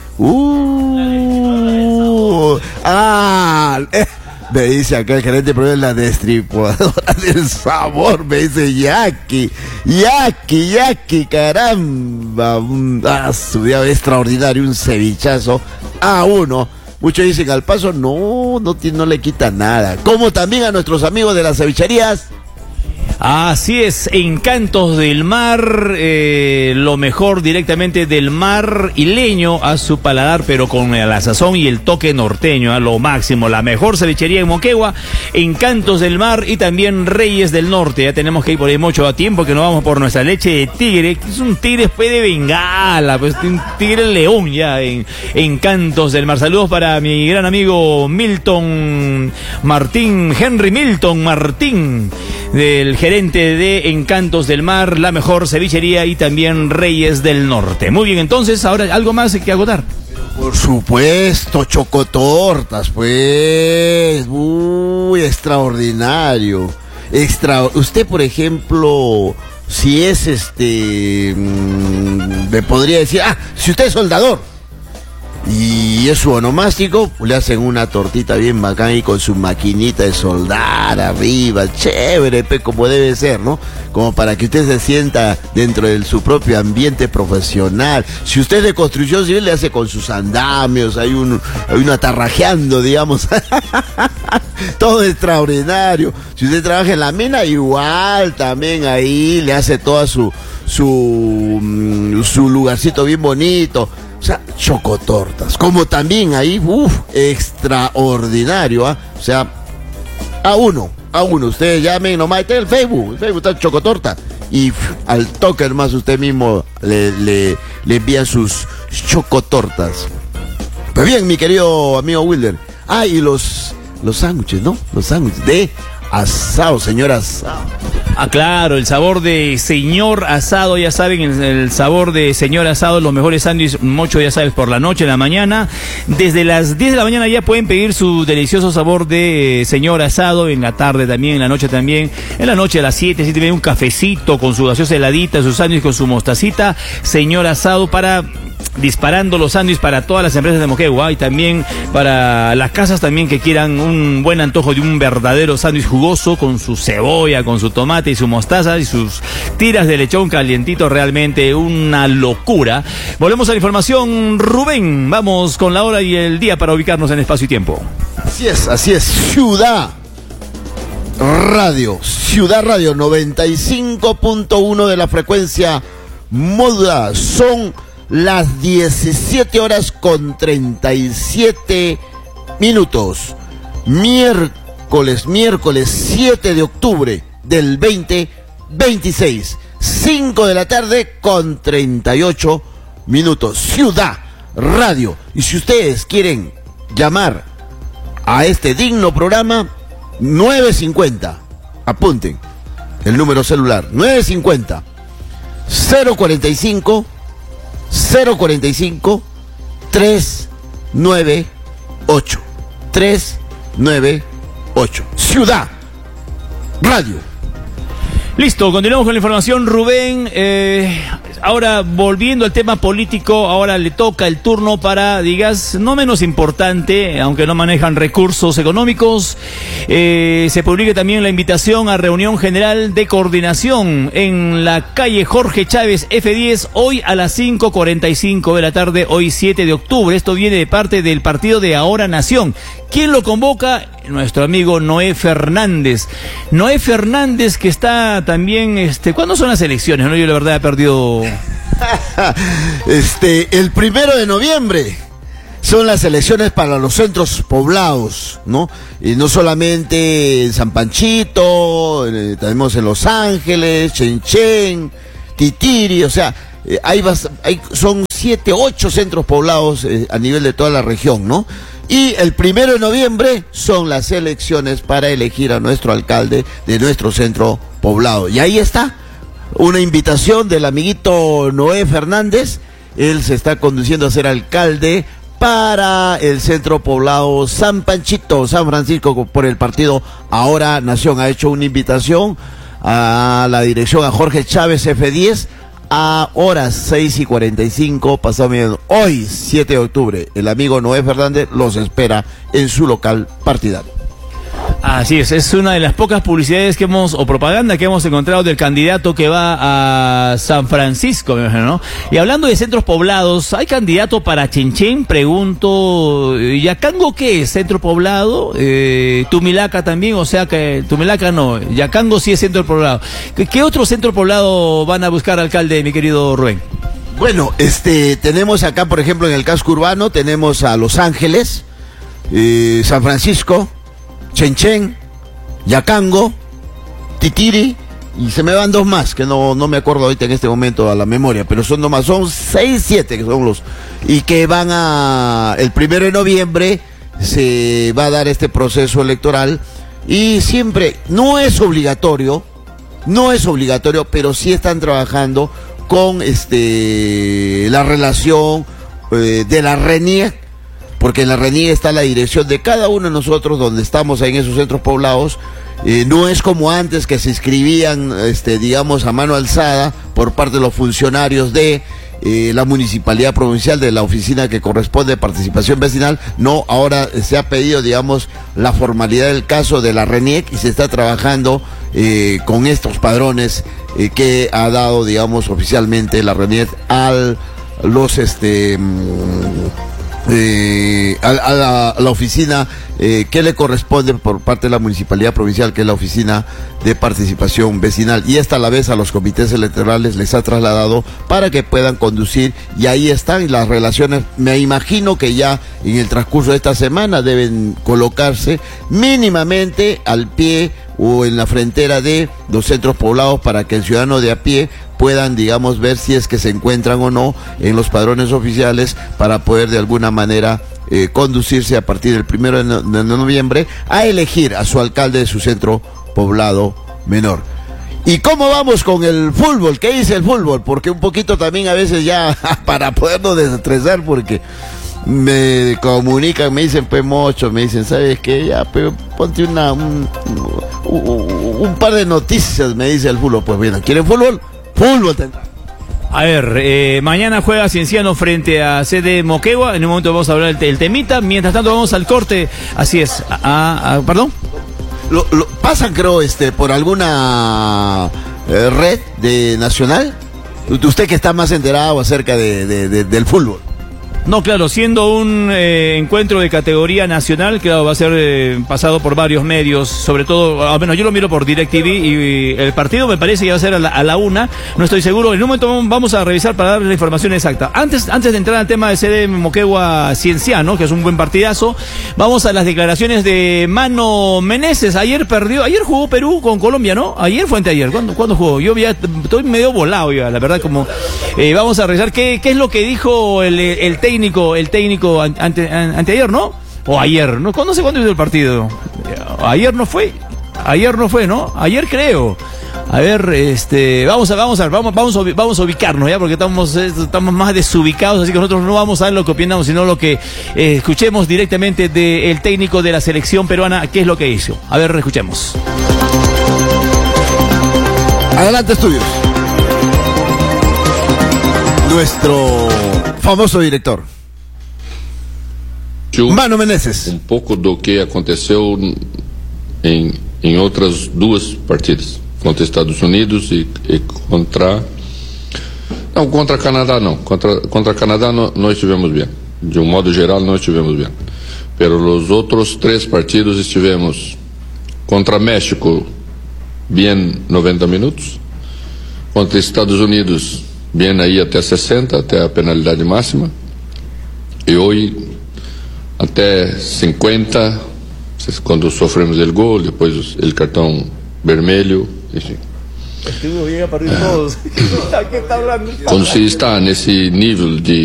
Uh, ah, eh. Me dice acá el gerente, pero es la destripadora del sabor, me dice Jackie, Jackie, Jackie, caramba, un, ah, su día extraordinario, un cevichazo a uno. Muchos dicen al paso, no, no, no le quita nada. Como también a nuestros amigos de las cevicherías. Así es, Encantos del Mar, eh, lo mejor directamente del mar isleño a su paladar, pero con la sazón y el toque norteño, a lo máximo. La mejor cevichería en Moquegua, Encantos del Mar, y también Reyes del Norte. Ya tenemos que ir por ahí mucho a tiempo, que nos vamos por nuestra leche de tigre, que es un tigre después de Bengala, pues un tigre león ya en Encantos del Mar. Saludos para mi gran amigo Milton Martín, Henry Milton Martín, del gerente de Encantos del Mar, la mejor cevichería, y también Reyes del Norte. Muy bien, entonces, ahora algo más que agotar. Por supuesto, chocotortas, pues, uy, extraordinario. Extra... Usted, por ejemplo, si es este, mmm, me podría decir, ah, si usted es soldador y es su onomástico, le hacen una tortita bien bacán y con su maquinita de soldar arriba, chévere, pe, como debe ser, ¿no? Como para que usted se sienta dentro de su propio ambiente profesional. Si usted es de construcción civil, le hace con sus andamios, hay un, hay una tarrajeando, digamos. Todo extraordinario. Si usted trabaja en la mina, igual también ahí le hace toda su, su, su lugarcito bien bonito. O sea, chocotortas, como también ahí, uff, extraordinario, ¿ah? ¿eh? O sea, a uno, a uno, ustedes llamen nomás, está el Facebook, el Facebook está chocotorta, y uf, al toque más usted mismo le, le, le envían sus chocotortas. Pues bien, mi querido amigo Wilder, ah, y los, los sándwiches, ¿no? Los sándwiches de asado, señor asado. Ah, claro, el sabor de señor asado, ya saben, el, el sabor de señor asado, los mejores sándwiches, mucho, ya sabes, por la noche, en la mañana. Desde las diez de la mañana ya pueden pedir su delicioso sabor de señor asado, en la tarde también, en la noche también. En la noche a las siete, si tienen un cafecito con su gaseosa heladita, su sándwich con su mostacita, señor asado, para disparando los sándwiches para todas las empresas de Moquegua, y también para las casas también que quieran un buen antojo de un verdadero sándwich jugoso con su cebolla, con su tomate y su mostaza y sus tiras de lechón calientito. Realmente una locura. Volvemos a la información, Rubén. Vamos con la hora y el día para ubicarnos en espacio y tiempo. Así es, así es. Ciudad Radio, Ciudad Radio, noventa y cinco punto uno de la frecuencia modulada. Son las diecisiete horas con treinta y siete minutos. Miércoles, miércoles siete de octubre del veinte veintiséis. cinco de la tarde con treinta y ocho minutos. Ciudad Radio. Y si ustedes quieren llamar a este digno programa, nueve cincuenta, apunten el número celular, nueve cincuenta, cero cuarenta y cinco, cero cuarenta y cinco, trescientos noventa y ocho, trescientos noventa y ocho. Ciudad Radio. Listo, continuamos con la información, Rubén. Eh, ahora, volviendo al tema político, ahora le toca el turno para, digas, no menos importante, aunque no manejan recursos económicos, eh, se publique también la invitación a reunión general de coordinación en la calle Jorge Chávez F diez, hoy a las cinco cuarenta y cinco de la tarde, hoy siete de octubre. Esto viene de parte del partido de Ahora Nación. ¿Quién lo convoca? Nuestro amigo Noé Fernández. Noé Fernández, que está también, este, ¿cuándo son las elecciones? No, yo la verdad he perdido. este, el primero de noviembre son las elecciones para los centros poblados, ¿no? Y no solamente en San Panchito, eh, tenemos en Los Ángeles, Chenchen, Titiri, o sea, eh, hay, hay son siete, ocho centros poblados eh, a nivel de toda la región, ¿no? Y el primero de noviembre son las elecciones para elegir a nuestro alcalde de nuestro centro poblado. Y ahí está, una invitación del amiguito Noé Fernández. Él se está conduciendo a ser alcalde para el centro poblado San Panchito, San Francisco, por el partido Ahora Nación. Ha hecho una invitación a la dirección, a Jorge Chávez F diez, a horas seis y cuarenta y cinco, pasado mediodía. Hoy, siete de octubre, el amigo Noé Fernández los espera en su local partidario. Así es, es una de las pocas publicidades que hemos, o propaganda que hemos encontrado del candidato que va a San Francisco, me imagino, ¿no? Y hablando de centros poblados, ¿hay candidato para Chenchen? Pregunto, ¿Yacango qué es? ¿Centro poblado? Eh, ¿Tumilaca también? O sea que, Tumilaca no, Yacango sí es centro poblado. ¿Qué, qué otro centro poblado van a buscar, alcalde, mi querido Rubén? Bueno, este, tenemos acá, por ejemplo, en el casco urbano, tenemos a Los Ángeles, eh, San Francisco, Chenchen, Yacango, Titiri, y se me van dos más, que no, no me acuerdo ahorita en este momento a la memoria, pero son dos más, son seis, siete que son los, y que van a, el primero de noviembre se va a dar este proceso electoral, y siempre, no es obligatorio, no es obligatorio, pero sí están trabajando con este la relación eh, de la RENIEC, porque en la RENIEC está la dirección de cada uno de nosotros donde estamos en esos centros poblados. Eh, no es como antes que se inscribían, este, digamos, a mano alzada por parte de los funcionarios de eh, la municipalidad provincial, de la oficina que corresponde a participación vecinal. No, ahora se ha pedido, digamos, la formalidad del caso de la RENIEC y se está trabajando eh, con estos padrones eh, que ha dado, digamos, oficialmente la RENIEC al los este Eh, a, a, la, a la oficina eh, que le corresponde por parte de la municipalidad provincial, que es la oficina de participación vecinal, y esta a la vez a los comités electorales les ha trasladado para que puedan conducir, y ahí están las relaciones. Me imagino que ya en el transcurso de esta semana deben colocarse mínimamente al pie o en la frontera de los centros poblados para que el ciudadano de a pie puedan, digamos, ver si es que se encuentran o no en los padrones oficiales para poder de alguna manera eh, conducirse a partir del primero de, no, de noviembre a elegir a su alcalde de su centro poblado menor. ¿Y cómo vamos con el fútbol? ¿Qué dice el fútbol? Porque un poquito también a veces ya para podernos desestresar, porque me comunican, me dicen, pues Mocho, me dicen, ¿sabes qué? Ya, pero ponte una un, un, un par de noticias, me dice el fútbol. Pues bueno, ¿quieren fútbol? Fútbol tendrá. A ver, eh, mañana juega Cienciano frente a C D Moquegua. En un momento vamos a hablar del, del temita. Mientras tanto vamos al corte. Así es. A, a, ¿Perdón? Lo, lo, pasan, creo, este, por alguna eh, red de nacional. Usted que está más enterado acerca de, de, de, del fútbol. No, claro, siendo un eh, encuentro de categoría nacional, claro, va a ser eh, pasado por varios medios, sobre todo, al menos yo lo miro por DirecTV, y, y el partido me parece que va a ser a la, a la una, no estoy seguro, en un momento vamos a revisar para darle la información exacta. Antes, antes de entrar al tema de C D M Moquegua Cienciano, que es un buen partidazo, vamos a las declaraciones de Mano Meneses. Ayer perdió, ayer jugó Perú con Colombia, ¿no? Ayer fue anteayer, ¿cuándo, ¿cuándo jugó? Yo ya estoy medio volado ya, la verdad, como eh, vamos a revisar qué, qué es lo que dijo el, el técnico el técnico ante, anteayer, ¿no? O ayer, ¿no? No sé cuándo hizo el partido. Ayer no fue. Ayer no fue, ¿no? Ayer creo. A ver, este, vamos a, vamos a, vamos, vamos a, vamos a ubicarnos ya, porque estamos, estamos más desubicados, así que nosotros no vamos a ver lo que opinamos, sino lo que eh, escuchemos directamente del técnico de la selección peruana, qué es lo que hizo. A ver, escuchemos. Adelante, estudios. Nuestro famoso director. Mano Meneses. Um pouco do que aconteceu em, em outras duas partidas, contra Estados Unidos e, e contra... Não, contra Canadá não. Contra, contra Canadá no, nós estivemos bem. De um modo geral, nós estivemos bem. Pero os outros três partidos estivemos contra México, bem noventa minutos. Contra Estados Unidos, bem aí até sessenta, até a penalidade máxima. E hoje, até cinquenta, quando sofremos o gol, depois o cartão vermelho, enfim. Estuvo bien a partir de todos. ¿Qué está hablando? Quando se está nesse nível de